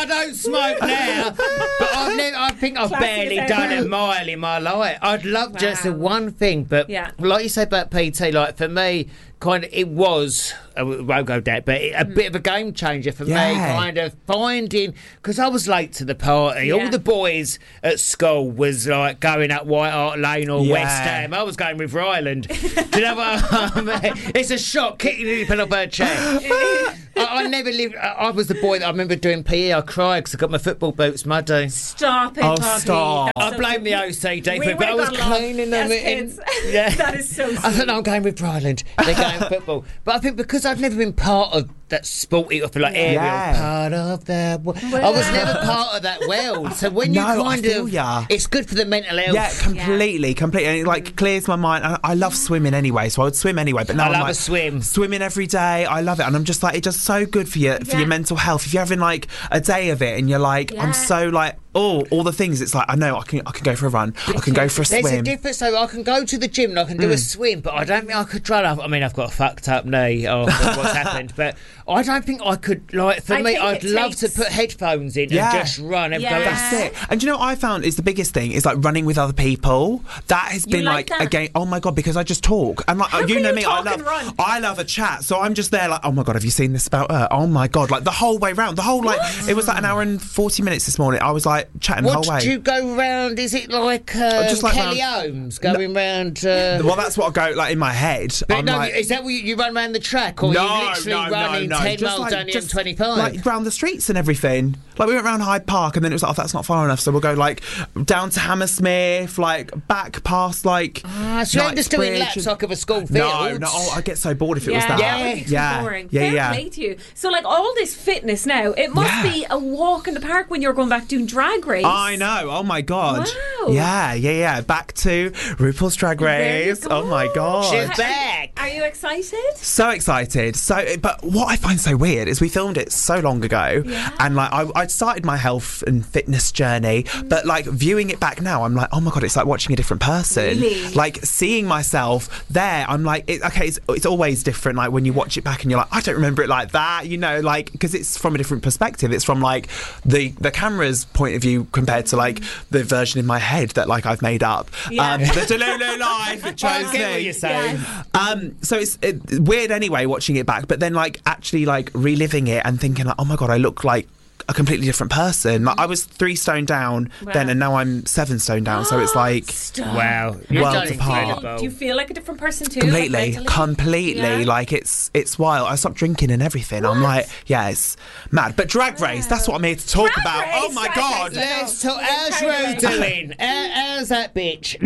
I don't smoke now, but I've never, I think I've Classy barely as done ever. a mile in my life. I'd love just the Wow. one thing, but Yeah. like you say about P T, like for me, kind of it was I won't go that, but a bit of a game changer for me. Yeah. Kind of finding because I was late to the party. Yeah. All the boys at school was like going up White Hart Lane or Yeah. West Ham. I was going with Ryland. Do you know what I mean? It's a shock kicking it up her chair. I, I never lived. I, I was the boy that I remember doing P E. I cried because I got my football boots muddy. Stop it, Oh, Bobby. stop. That's I so blame good. the O C D, We but I would've was gone along cleaning them. as in- kids. Yeah. That is so I sweet. thought, no, I'm going with Ryland. They're going football. But I think because I've never been part of that sporty, or like aerial Yeah. part of that. wo- I was never part of that world. So when you No, I kind feel of, ya. it's good for the mental health. Yeah, completely, completely. And it like clears my mind. I, I love swimming anyway, so I would swim anyway. But now I I'm love like, a swim. Swimming every day, I love it, and I'm just like, it's just so good for your for Yeah. your mental health. If you're having like a day of it, and you're like, Yeah. I'm so like, oh, all the things. It's like I know I can I can go for a run, I can go for a There's a swim. difference. So I can go to the gym and I can do a swim, but I don't think I could run. I mean, I've got a fucked up knee or what's happened, but I don't think I could. Like for I me, think I'd it love takes- to put headphones in Yeah. and just run and Yeah. go. That's it. And do you know what I found is the biggest thing is like running with other people. That has You been like like, that? again. Oh my god, because I just talk and like How you can know you me, talk I and love run? I love a chat. So I'm just there like, oh my god, have you seen this about her? Oh my god, like the whole way round, the whole like it was like an hour and forty minutes this morning. I was like chatting the What whole way. do you go round? Is it like, um, just like Kelly round- Holmes going round? Uh, Well, that's what I go like in my head. but I'm no, like, is that what you, you run around the track, or no, are you literally no, running no, no. ten Just miles like, down the just M twenty-five? like round the streets and everything. Like we went round Hyde Park, and then it was like, oh, that's not far enough. So we'll go like down to Hammersmith, like back past like. Ah, so you're just doing Knightsbridge laps and- like of a school field. No, no. Oh, I get so bored if it was Yeah, that. that would be too yeah, boring. yeah, Fair yeah. play to you. So, like all this fitness now, it must Yeah. be a walk in the park when you're going back doing Drag Race. I know. Oh my god. Wow. Yeah, yeah, yeah. Back to RuPaul's Drag There you Race. Oh my god. She's back. Are you excited? So excited. So, but what I find so weird is we filmed it so long ago, Yeah. and like I, I started my health and fitness journey, but like viewing it back now, I'm like, oh my god, it's like watching a different person. Really? Like seeing myself there, I'm like, it, okay, it's, it's always different. Like when you watch it back and you're like, I don't remember it like that, you know, like because it's from a different perspective. It's from like the the camera's point of view compared to like the version in my head that like I've made up. Yeah. Um, the Delulu life, it chose I get what me. you're saying. Um, so it's it, weird anyway watching it back, but then like actually like reliving it and thinking like, oh my god, I look like a completely different person. Like I was three stone down then, Wow. and now I'm seven stone down. So it's like Stop. Wow. Do you worlds feel- apart. Do you feel like a different person too? like Completely, mentally? completely. Yeah. Like it's it's wild. I stopped drinking and everything. I'm like, yeah, it's mad. But Drag Race, that's what I'm here to talk Drag about. Race, oh my Drag god. Race. Let's talk. Yeah, How's Drag Ru Race. doing? How, how's that bitch?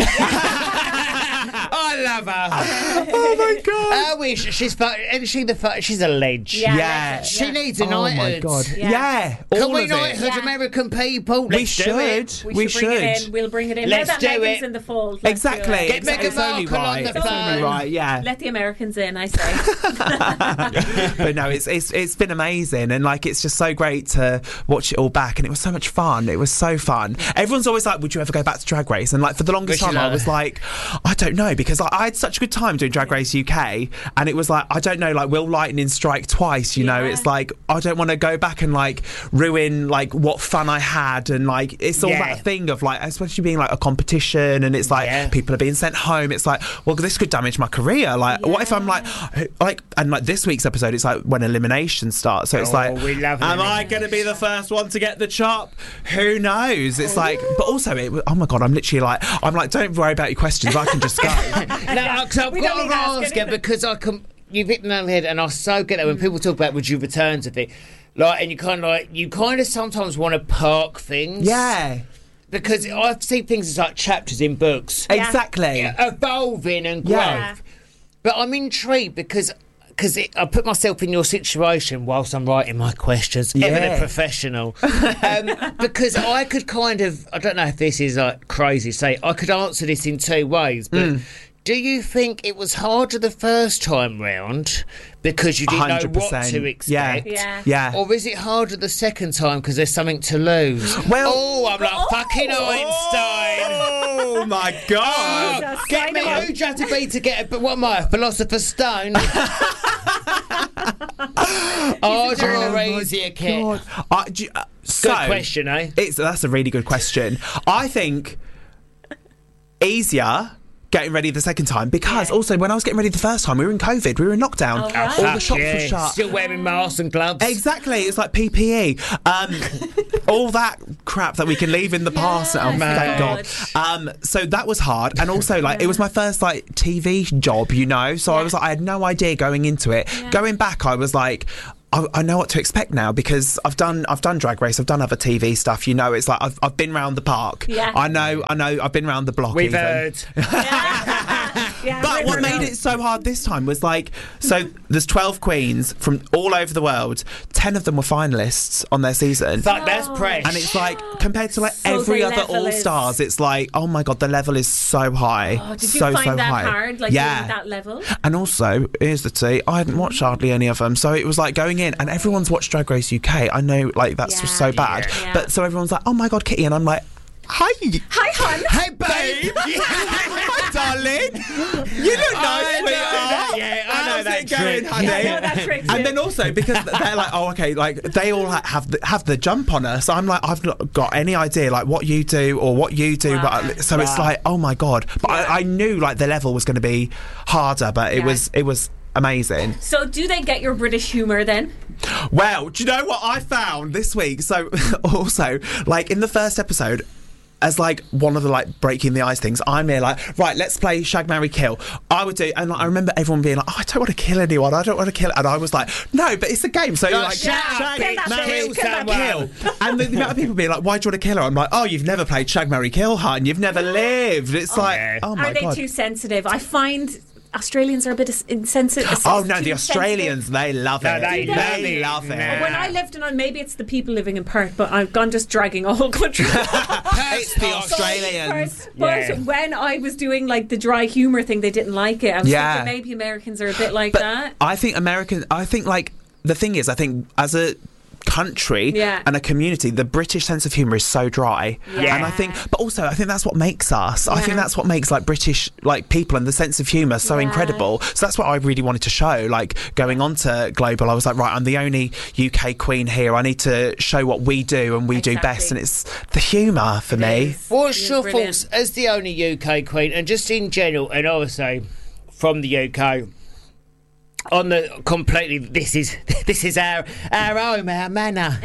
I love her. Oh my god. I wish she's fu- isn't she the fu- she's a ledge. Yeah, Yeah. that's it, She yeah. needs a Oh my knighthood. god. Yeah. Yeah. Can all we of knighthood it. Yeah. American people? We Let's do it. should. We, should bring it in. We'll bring it in. Let's now that do Megan's it. in the fold. let's do Exactly. it. Get Meghan it's only Markle on right. the It's only phone. right. Yeah. Let the Americans in, I say. But no, it's, it's it's been amazing, and like it's just so great to watch it all back, and it was so much fun. It was so fun. Everyone's always like, "Would you ever go back to Drag Race?" And like for the longest Wish you time, I luck. was like, "I don't know," because like, I had such a good time doing Drag Race U K, and it was like, I don't know, like will lightning strike twice? You know, Yeah. it's like I don't want to go back and like ruin like what fun I had, and like it's all Yeah. that thing of like, especially being like a competition, and it's like Yeah. people are being sent home. It's like, well, this could damage my career. Like, what if I'm like, like, and like this week's episode, it's like when elimination starts. So it's Oh, like, we love am I elimination. going to be the first one to get the chop? Who knows? It's like, but also, it, oh my god, I'm literally like, I'm like, don't worry about your questions. I can just go. No, because I've We got don't to need to ask ask you anything. because I can. You've hit the nail on the head, and I so get that when people talk about would you return to things, like, and you kind of like you kind of sometimes want to park things. Yeah, Because I see things as like chapters in books, exactly. evolving and growth. Yeah. But I'm intrigued because because I put myself in your situation whilst I'm writing my questions, Yeah. ever the professional. um, because I could kind of, I don't know if this is like crazy, say I could answer this in two ways, but. Mm. Do you think it was harder the first time round because you didn't one hundred know what percent. to expect? Yeah. Yeah. Or is it harder the second time because there's something to lose? Well- oh, I'm like fucking Einstein. Oh my god. Jesus, Get sign me, him up. who'd you have to be to get a, but what am I, a philosopher's stone? Oh, you're easier, kid. God. I, do you- uh, So, Good question, eh? It's that's a really good question. I think easier getting ready the second time because also when I was getting ready the first time we were in COVID, we were in lockdown, Oh, right. all the shops Yeah. were shut. Still wearing masks and gloves. Exactly, it's like P P E. Um, all that crap that we can leave in the past now, Yes, thank God. God. Um, so that was hard, and also like it was my first like T V job, you know. So I was like, I had no idea going into it. Going back, I was like. I, I know what to expect now because I've done I've done Drag Race, I've done other T V stuff. You know, it's like I've I've been round the park. Yeah. I know, I know. I've been round the block. We've even. heard. Yeah, But what made it so hard this time was like, so there's twelve queens from all over the world. ten of them were finalists on their season. Fuck, that's press. And it's like, compared to like So every the other level All is- Stars, it's like, oh my God, the level is so high. Oh, did you so, find so that high. hard, like yeah. doing that level? And also, here's the tea, I hadn't watched hardly any of them. So it was like going in, and everyone's watched Drag Race U K. I know, like, that's Yeah. so bad. Yeah. But so everyone's like, oh my God, Kitty. And I'm like, hi. Hi, hon. Hey, babe. Hi, darling. You look nice, I know sweetheart. that, yeah, I know How's that it going, trick. honey? Yeah, I know that trick too. And then also because they're like, oh, okay, like they all like, have the, have the jump on us. I'm like, I've not got any idea like what you do or what you do. Wow. But so it's Wow. like, oh my God. But I, I knew like the level was going to be harder, but it Yeah. was it was amazing. So, do they get your British humour then? Well, do you know what I found this week? So also, like in the first episode, as like one of the like breaking the ice things, I'm here like, right, let's play Shag, Marry, Kill. I would do, and like, I remember everyone being like, oh, I don't want to kill anyone. I don't want to kill. And I was like, no, but it's a game. So you're Like, like, shut up, Shag, bitch, Marry, kill someone. Kill. And the, the amount of people being like, why do you want to kill her? I'm like, oh, you've never played Shag, Marry, Kill, hun. You've never lived. It's like, oh my Are they God. too sensitive? I find Australians are a bit insensitive. Oh no, the Australians, they love No, it. they They, love it. love it. Nah. When I lived in, maybe it's the people living in Perth, but I've gone just dragging a whole country. It's the Australians. But Yeah. when I was doing like the dry humour thing, they didn't like it. I was Yeah. thinking maybe Americans are a bit like But that. I think American. I think like the thing is, I think as a country Yeah. and a community, the British sense of humour is so dry. Yeah. And I think, but also I think that's what makes us. I think Yeah. that's what makes like British like people and the sense of humour so Yeah. incredible. So that's what I really wanted to show. Like going on to Global, I was like, right, I'm the only U K queen here. I need to show what we do and we do best, and it's the humour for me. What's You're your brilliant. thoughts as the only U K queen, and just in general, and obviously from the U K? On the completely, this is this is our our home, our manor.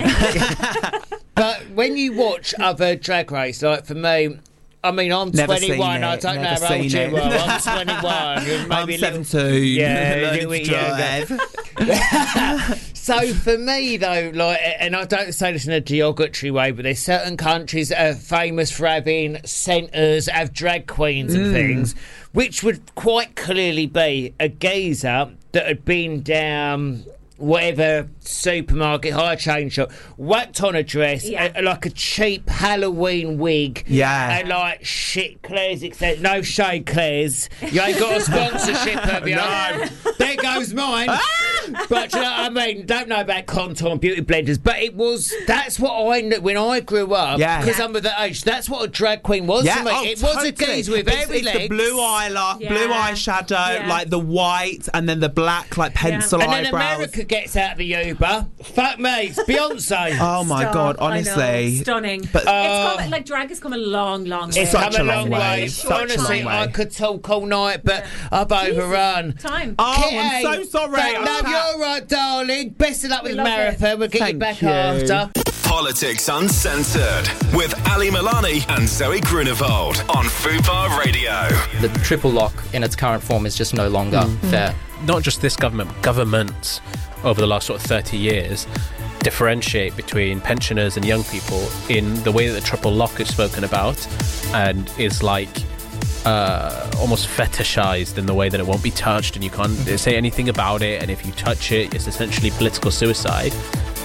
But when you watch other Drag Race, like for me, I mean, I'm Never seen twenty-one. I it, don't know never how old seen it. you are. I'm twenty-one. You're I'm maybe a little- seventeen. Yeah, learning little to younger. drive. So for me though, like, and I don't say this in a derogatory way, but there's certain countries that are famous for having centres, have drag queens and Mm. things, which would quite clearly be a geezer that had been down whatever supermarket, high chain shop, whacked on a dress, Yeah. a- like a cheap Halloween wig, Yeah. and like shit, Claire's except no shade, Claire's. You ain't got a sponsorship, have you? No. There goes mine. But you know what I mean? Don't know about Contour and beauty blenders, but it was. That's what I knew when I grew up. Yeah. because I'm of the age. That's what a drag queen was Yeah, to me. oh, it was a totally. geezer with it's, every it's legs. the blue eyeliner, Yeah. blue eyeshadow, Yeah. like the white, and then the black, like pencil and then eyebrows. America gets out of the Uber. Fuck me, it's Beyonce. Oh my Stop, God! I know. Honestly, Stunning. But it's come, like drag has come a long, long way. It's Such come a a long long way, way. such a Honestly, long way. I could talk all night, but I've overrun. Time. Oh, Kitty, I'm so sorry. thank- I'm No, fat. you're all right, darling. Best of luck with love Marathon. We'll get Thank you back you. after. Politics Uncensored with Ali Milani and Zoe Grunewald on Fubar Radio. The triple lock in its current form is just no longer Mm. fair. Not just this government, governments over the last sort of thirty years differentiate between pensioners and young people in the way that the triple lock is spoken about and is like uh, almost fetishized in the way that it won't be touched and you can't say anything about it, and if you touch it, it's essentially political suicide.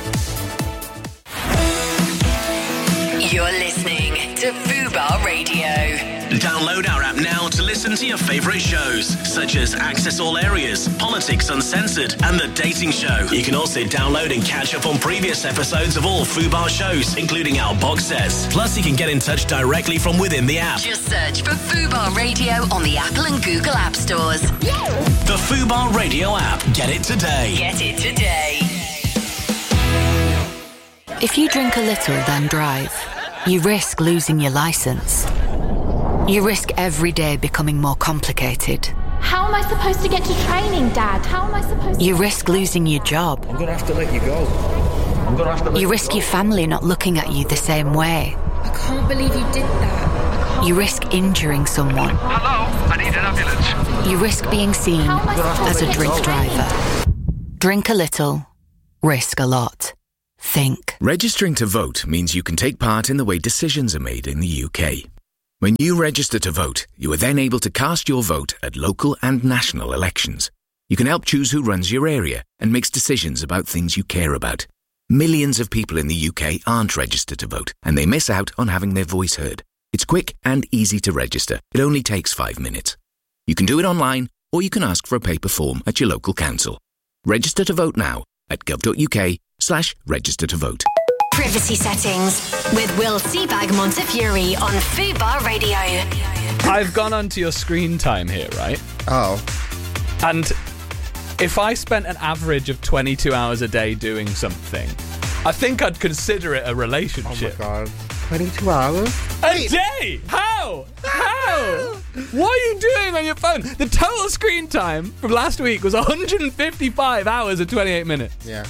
You're listening to Fubar Radio. Download our app now to listen to your favourite shows, such as Access All Areas, Politics Uncensored, and The Dating Show. You can also download and catch up on previous episodes of all Fubar shows, including our box sets. Plus, you can get in touch directly from within the app. Just search for Fubar Radio on the Apple and Google App Stores. The Fubar Radio app. Get it today. Get it today. If you drink a little, then drive, you risk losing your license. You risk every day becoming more complicated. How am I supposed to get to training, Dad? How am I supposed to... You risk losing your job. I'm gonna have to let you go. I'm gonna have to let You you risk go. your family not looking at you the same way. I can't believe you did that. You risk injuring someone. Hello, I need an ambulance. You risk being seen How am I supposed as to a get drink to driver. Drink a little, risk a lot. Think. Registering to vote means you can take part in the way decisions are made in the U K. When you register to vote, you are then able to cast your vote at local and national elections. You can help choose who runs your area and makes decisions about things you care about. Millions of people in the U K aren't registered to vote, and they miss out on having their voice heard. It's quick and easy to register. It only takes five minutes. You can do it online, or you can ask for a paper form at your local council. Register to vote now at gov.uk slash register to vote. Privacy settings with Will Seabag Montefiore on Fubar Radio. I've gone onto your screen time here, right? Oh. And if I spent an average of twenty-two hours a day doing something, I think I'd consider it a relationship. Oh my god. twenty-two hours? A day? How? How? What are you doing on your phone? The total screen time from last week was one hundred fifty-five hours and twenty-eight minutes. Yeah.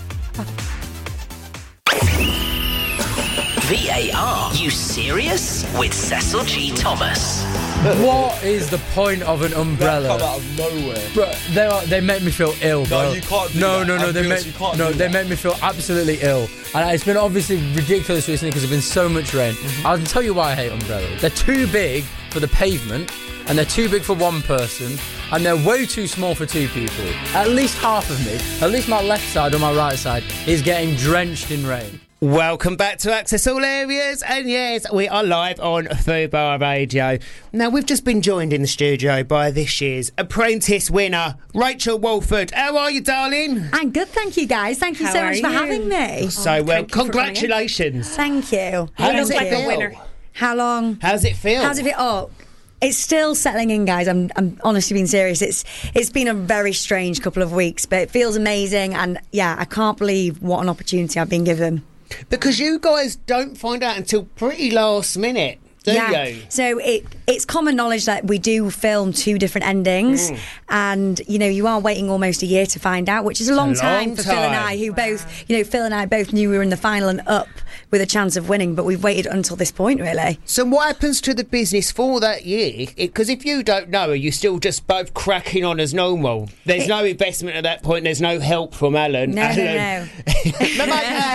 V A R, you serious? With Cecil G. Thomas. What is the point of an umbrella? That come out of nowhere. Bro, they are, they make me feel ill, bro. No, you can't do no, that. No, no, I'm they serious, make you can't no, do they that. make me feel absolutely ill. And it's been obviously ridiculous recently because there's been so much rain. Mm-hmm. I'll tell you why I hate umbrellas. They're too big for the pavement, and they're too big for one person, and they're way too small for two people. At least half of me, at least my left side or my right side, is getting drenched in rain. Welcome back to Access All Areas, and yes, we are live on Fubar Radio. Now, we've just been joined in the studio by this year's Apprentice winner, Rachel Walford. How are you, darling? I'm good, thank you, guys. Thank you How so are much for you? having me. So, well, congratulations. Thank you. How Thank does it you. feel? How long? How's it feel? How's it feel? Oh, it's still settling in, guys. I'm, I'm honestly being serious. It's, it's been a very strange couple of weeks, but it feels amazing, and yeah, I can't believe what an opportunity I've been given. Because you guys don't find out until pretty last minute, do yeah. you? So it it's common knowledge that we do film two different endings, Mm. and you know you are waiting almost a year to find out, which is a long, long time for Phil and time. I, who both you know Phil and I both knew we were in the final and up with a chance of winning, but we've waited until this point, really. So what happens to the business for that year? Because if you don't know, are you still just both cracking on as normal? There's It- no investment at that point. There's no help from Alan. No, Alan. no, no.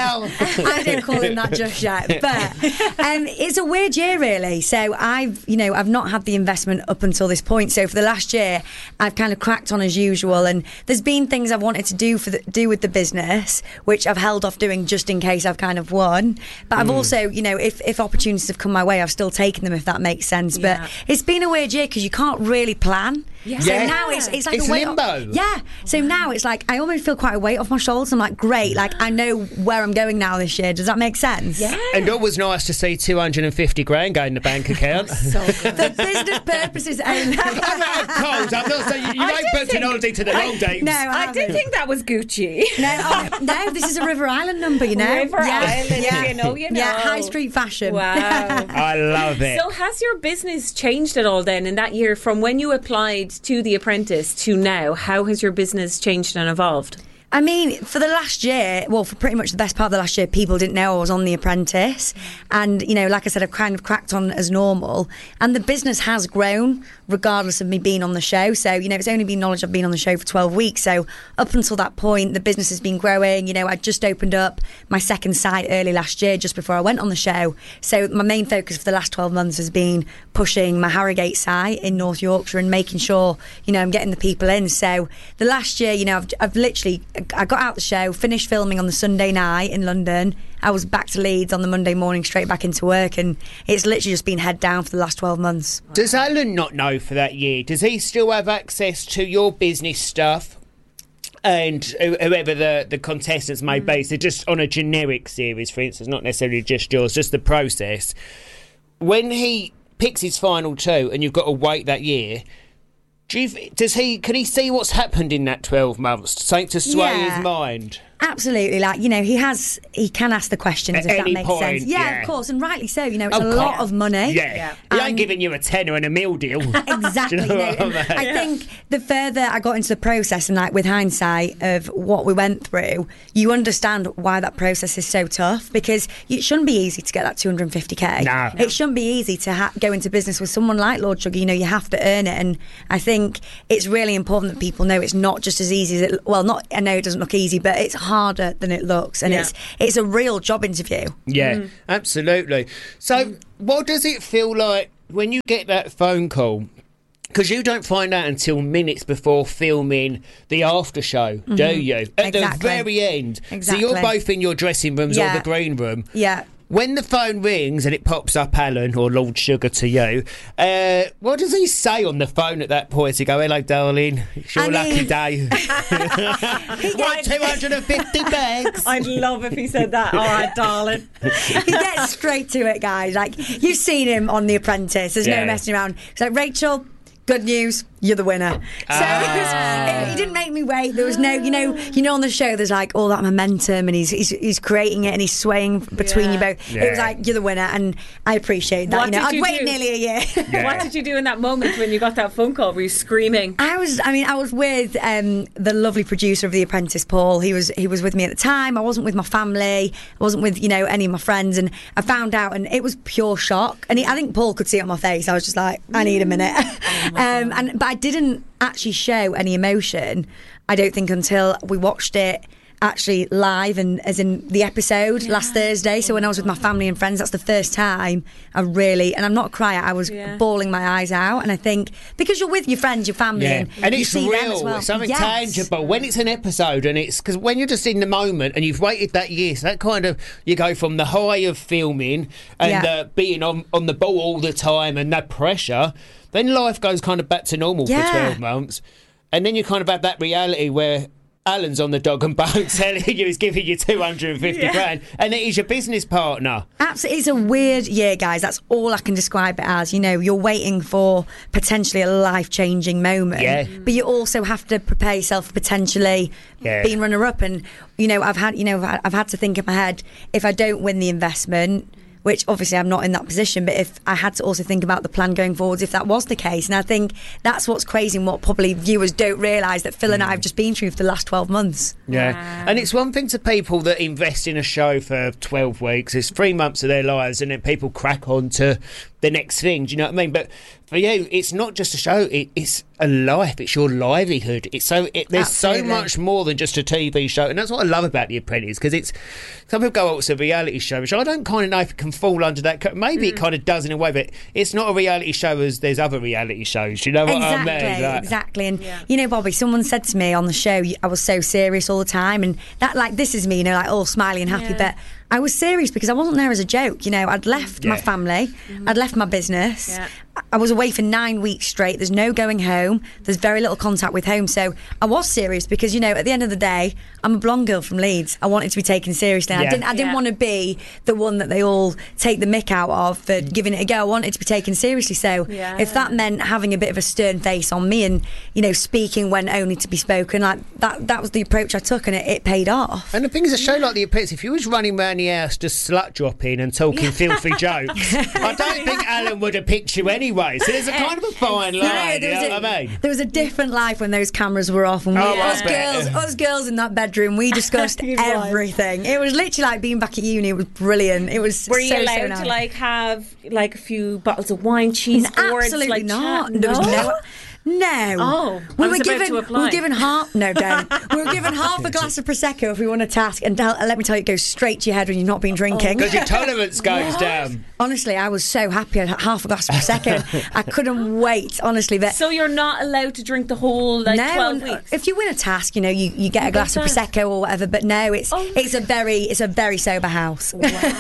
I don't call him that just yet, but um, it's a weird year, really. So I've, you know, I've not had the investment up until this point. So for the last year, I've kind of cracked on as usual, and there's been things I've wanted to do for the, do with the business, which I've held off doing just in case I've kind of won. But I've Mm. also, you know, if if opportunities have come my way, I've still taken them, if that makes sense. Yeah. But it's been a weird year because you can't really plan. Yeah. So Yeah. now it's it's like It's a weight limbo. Off, yeah. So now it's like I almost feel quite a weight off my shoulders. I'm like, great, like I know where I'm going now this year. Does that make sense? Yeah. And always nice to see two hundred fifty grand go in the bank account. For business purposes only. Cold. I'm not saying you, you I ain't do booked think- an holiday to the long days. No, I, I did think that was Gucci. No, oh, no, this is a River Island number, you know. River Island, you know, you Yeah, know. high street fashion. Wow. I love it. So has your business changed at all then in that year from when you applied to The Apprentice to now? How has your business changed and evolved? I mean, for the last year, well, for pretty much the best part of the last year, people didn't know I was on The Apprentice. And, you know, like I said, I've kind of cracked on as normal. And the business has grown, regardless of me being on the show. So, you know, it's only been knowledge I've been on the show for twelve weeks. So up until that point, the business has been growing. You know, I just opened up my second site early last year, just before I went on the show. So my main focus for the last twelve months has been pushing my Harrogate site in North Yorkshire and making sure, you know, I'm getting the people in. So the last year, you know, I've, I've literally... I got out the show, finished filming on the Sunday night in London. I was back to Leeds on the Monday morning, straight back into work, and it's literally just been head down for the last twelve months. Does Alan not know for that year? Does he still have access to your business stuff? And who- whoever the, the contestants may be, so just on a generic series, for instance, not necessarily just yours, just the process. When he picks his final two and you've got to wait that year, do you, does he? Can he see what's happened in that twelve months? Something to sway Yeah. his mind. Absolutely, like, you know, he has, he can ask the questions At if that any makes point, sense. Yeah, yeah. of course, and rightly so. You know, it's Of a course. lot of money. Yeah, Yeah. he And- ain't giving you a tenner and a meal deal. Exactly. Do you know you know, what I and mean? I think the further I got into the process, and like with hindsight of what we went through, you understand why that process is so tough, because it shouldn't be easy to get that two hundred fifty k. No. It shouldn't be easy to ha- go into business with someone like Lord Sugar. You know, you have to earn it, and I think it's really important that people know it's not just as easy as it. Well, not I know it doesn't look easy, but it's harder than it looks, and Yeah. it's it's a real job interview. Yeah, Mm. absolutely. So, what does it feel like when you get that phone call? Because you don't find out until minutes before filming the after show, do Mhm. you? At the Exactly. very end. Exactly. So you're both in your dressing rooms or Yeah. the green room. Yeah. When the phone rings and it pops up Alan or Lord Sugar to you, uh, what does he say on the phone at that point? Does he go, hello, darling, it's your I lucky mean- day. What, two hundred fifty bags? I'd love if he said that. All right, darling. He gets straight to it, guys. Like, you've seen him on The Apprentice. There's Yeah. no messing around. He's like, Rachel, good news, you're the winner. So Ah. it was, it, he didn't make me wait. There was no, you know, you know, on the show, there's like all that momentum, and he's he's, he's creating it, and he's swaying between Yeah. you both. Yeah. It was like, you're the winner, and I appreciate that. What you know, did I'd you waited do? nearly a year. What did you do in that moment when you got that phone call? Were you screaming? I was, I mean, I was with um, the lovely producer of The Apprentice, Paul. He was, he was with me at the time. I wasn't with my family. I wasn't with, you know, any of my friends. And I found out, and it was pure shock. And he, I think Paul could see it on my face. I was just like, I need a minute. um, and but I didn't actually show any emotion. I don't think until we watched it actually live, and as in the episode last Thursday. So when I was with my family and friends, that's the first time I really, and I'm not a crier, I was Yeah. bawling my eyes out. And I think because you're with your friends, your family, Yeah, and, and you it's see them as real. well. It's something Yes. tangible. When it's an episode, and it's because when you're just in the moment and you've waited that year, so that kind of you go from the high of filming and Yeah. uh, being on on the ball all the time and that pressure, then life goes kind of back to normal Yeah. for twelve months, and then you kind of have that reality where Alan's on the dog and bone telling you he's giving you two hundred fifty Yeah. grand, and he's your business partner. Absolutely, it's a weird year, guys. That's all I can describe it as. You know, you're waiting for potentially a life-changing moment, Yeah. but you also have to prepare yourself for potentially Yeah. being runner-up. And you know, I've had, you know, I've had to think in my head, if I don't win the investment, which obviously I'm not in that position, but if I had to also think about the plan going forwards, if that was the case. And I think that's what's crazy, and what probably viewers don't realise, that Phil and I have just been through for the last twelve months. Yeah, and it's one thing to people that invest in a show for twelve weeks, it's three months of their lives, and then people crack on to the next thing, do you know what I mean? But for you, it's not just a show, it, it's a life, it's your livelihood. It's so it, there's Absolutely. so much more than just a T V show, and that's what I love about The Apprentice, because it's, some people go, oh, it's a reality show, which I don't kind of know if it can fall under that, ca- maybe it kind of does in a way, but it's not a reality show as there's other reality shows, you know what Exactly, I mean? Like- exactly. And you know, Bobby, someone said to me on the show, I was so serious all the time, and that, like, this is me, you know, like all smiley and happy, but I was serious because I wasn't there as a joke. You know, I'd left my Yeah. family, I'd left my business. Yeah. I was away for nine weeks straight. There's no going home. There's very little contact with home. So I was serious because, you know, at the end of the day, I'm a blonde girl from Leeds. I wanted to be taken seriously. And Yeah. I didn't I didn't Yeah. want to be the one that they all take the mick out of for giving it a go. I wanted to be taken seriously. So Yeah. if that meant having a bit of a stern face on me and, you know, speaking when only to be spoken, like that that was the approach I took, and it, it paid off. And the thing is, a show like The Apprentice, if you was running around the house just slut dropping and talking filthy jokes, I don't think Alan would have picked you anyway. So there's a kind of a fine No, line, there you was know a- what I mean? There was a different life when those cameras were off, and we, Oh, I us bet. girls, us girls in that bedroom, we discussed everything. It was literally like being back at uni. It was brilliant. It was Were you so, so allowed nice. to like have like a few bottles of wine, cheese boards? Absolutely like, not. chat? There was No? no. No. Oh, we I were was about given to we apply. were given half. No, don't. we were given half a glass of prosecco if we want a task, and tell, let me tell you, it goes straight to your head when you've not been drinking. Because your tolerance goes down. Honestly, I was so happy I had half a glass of prosecco. I couldn't wait. Honestly, but So you're not allowed to drink the whole like no, twelve and, uh, weeks. if you win a task, you know, you, you get a glass of get that. prosecco or whatever. But no, it's Oh. it's a very it's a very sober house.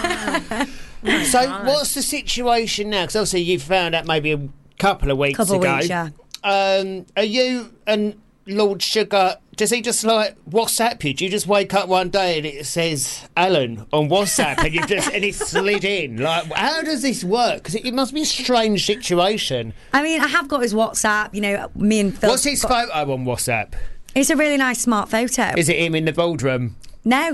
So what's the situation now? Because obviously you found out maybe a couple of weeks Couple of ago. weeks, yeah. Um, are you and Lord Sugar, does he just like WhatsApp you? Do you just wake up one day and it says Alan on WhatsApp and you just and it slid in? Like, how does this work? Because it, it must be a strange situation. I mean, I have got his WhatsApp. You know, me and Phil. What's his got- photo on WhatsApp? It's a really nice smart photo. Is it him in the boardroom? No.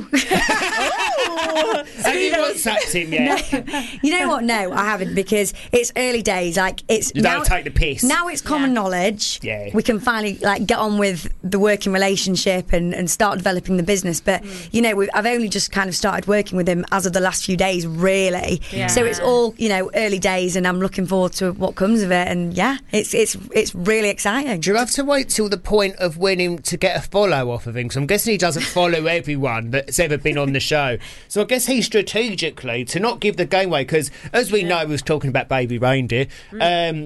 Have you WhatsApped him yet? No. You know what? No, I haven't, because it's early days. Like it's You now, don't take the piss. Now it's common knowledge. Yeah. We can finally like get on with the working relationship and, and start developing the business. But Mm. you know, we've, I've only just kind of started working with him as of the last few days, really. Yeah. So it's all, you know, early days, and I'm looking forward to what comes of it. And yeah, it's it's it's really exciting. Do you have to wait till the point of winning to get a follow off of him? Because I'm guessing he doesn't follow everyone that's ever been on the show. So I guess he strategically, to not give the game away, because as we know, we was talking about Baby Reindeer, um,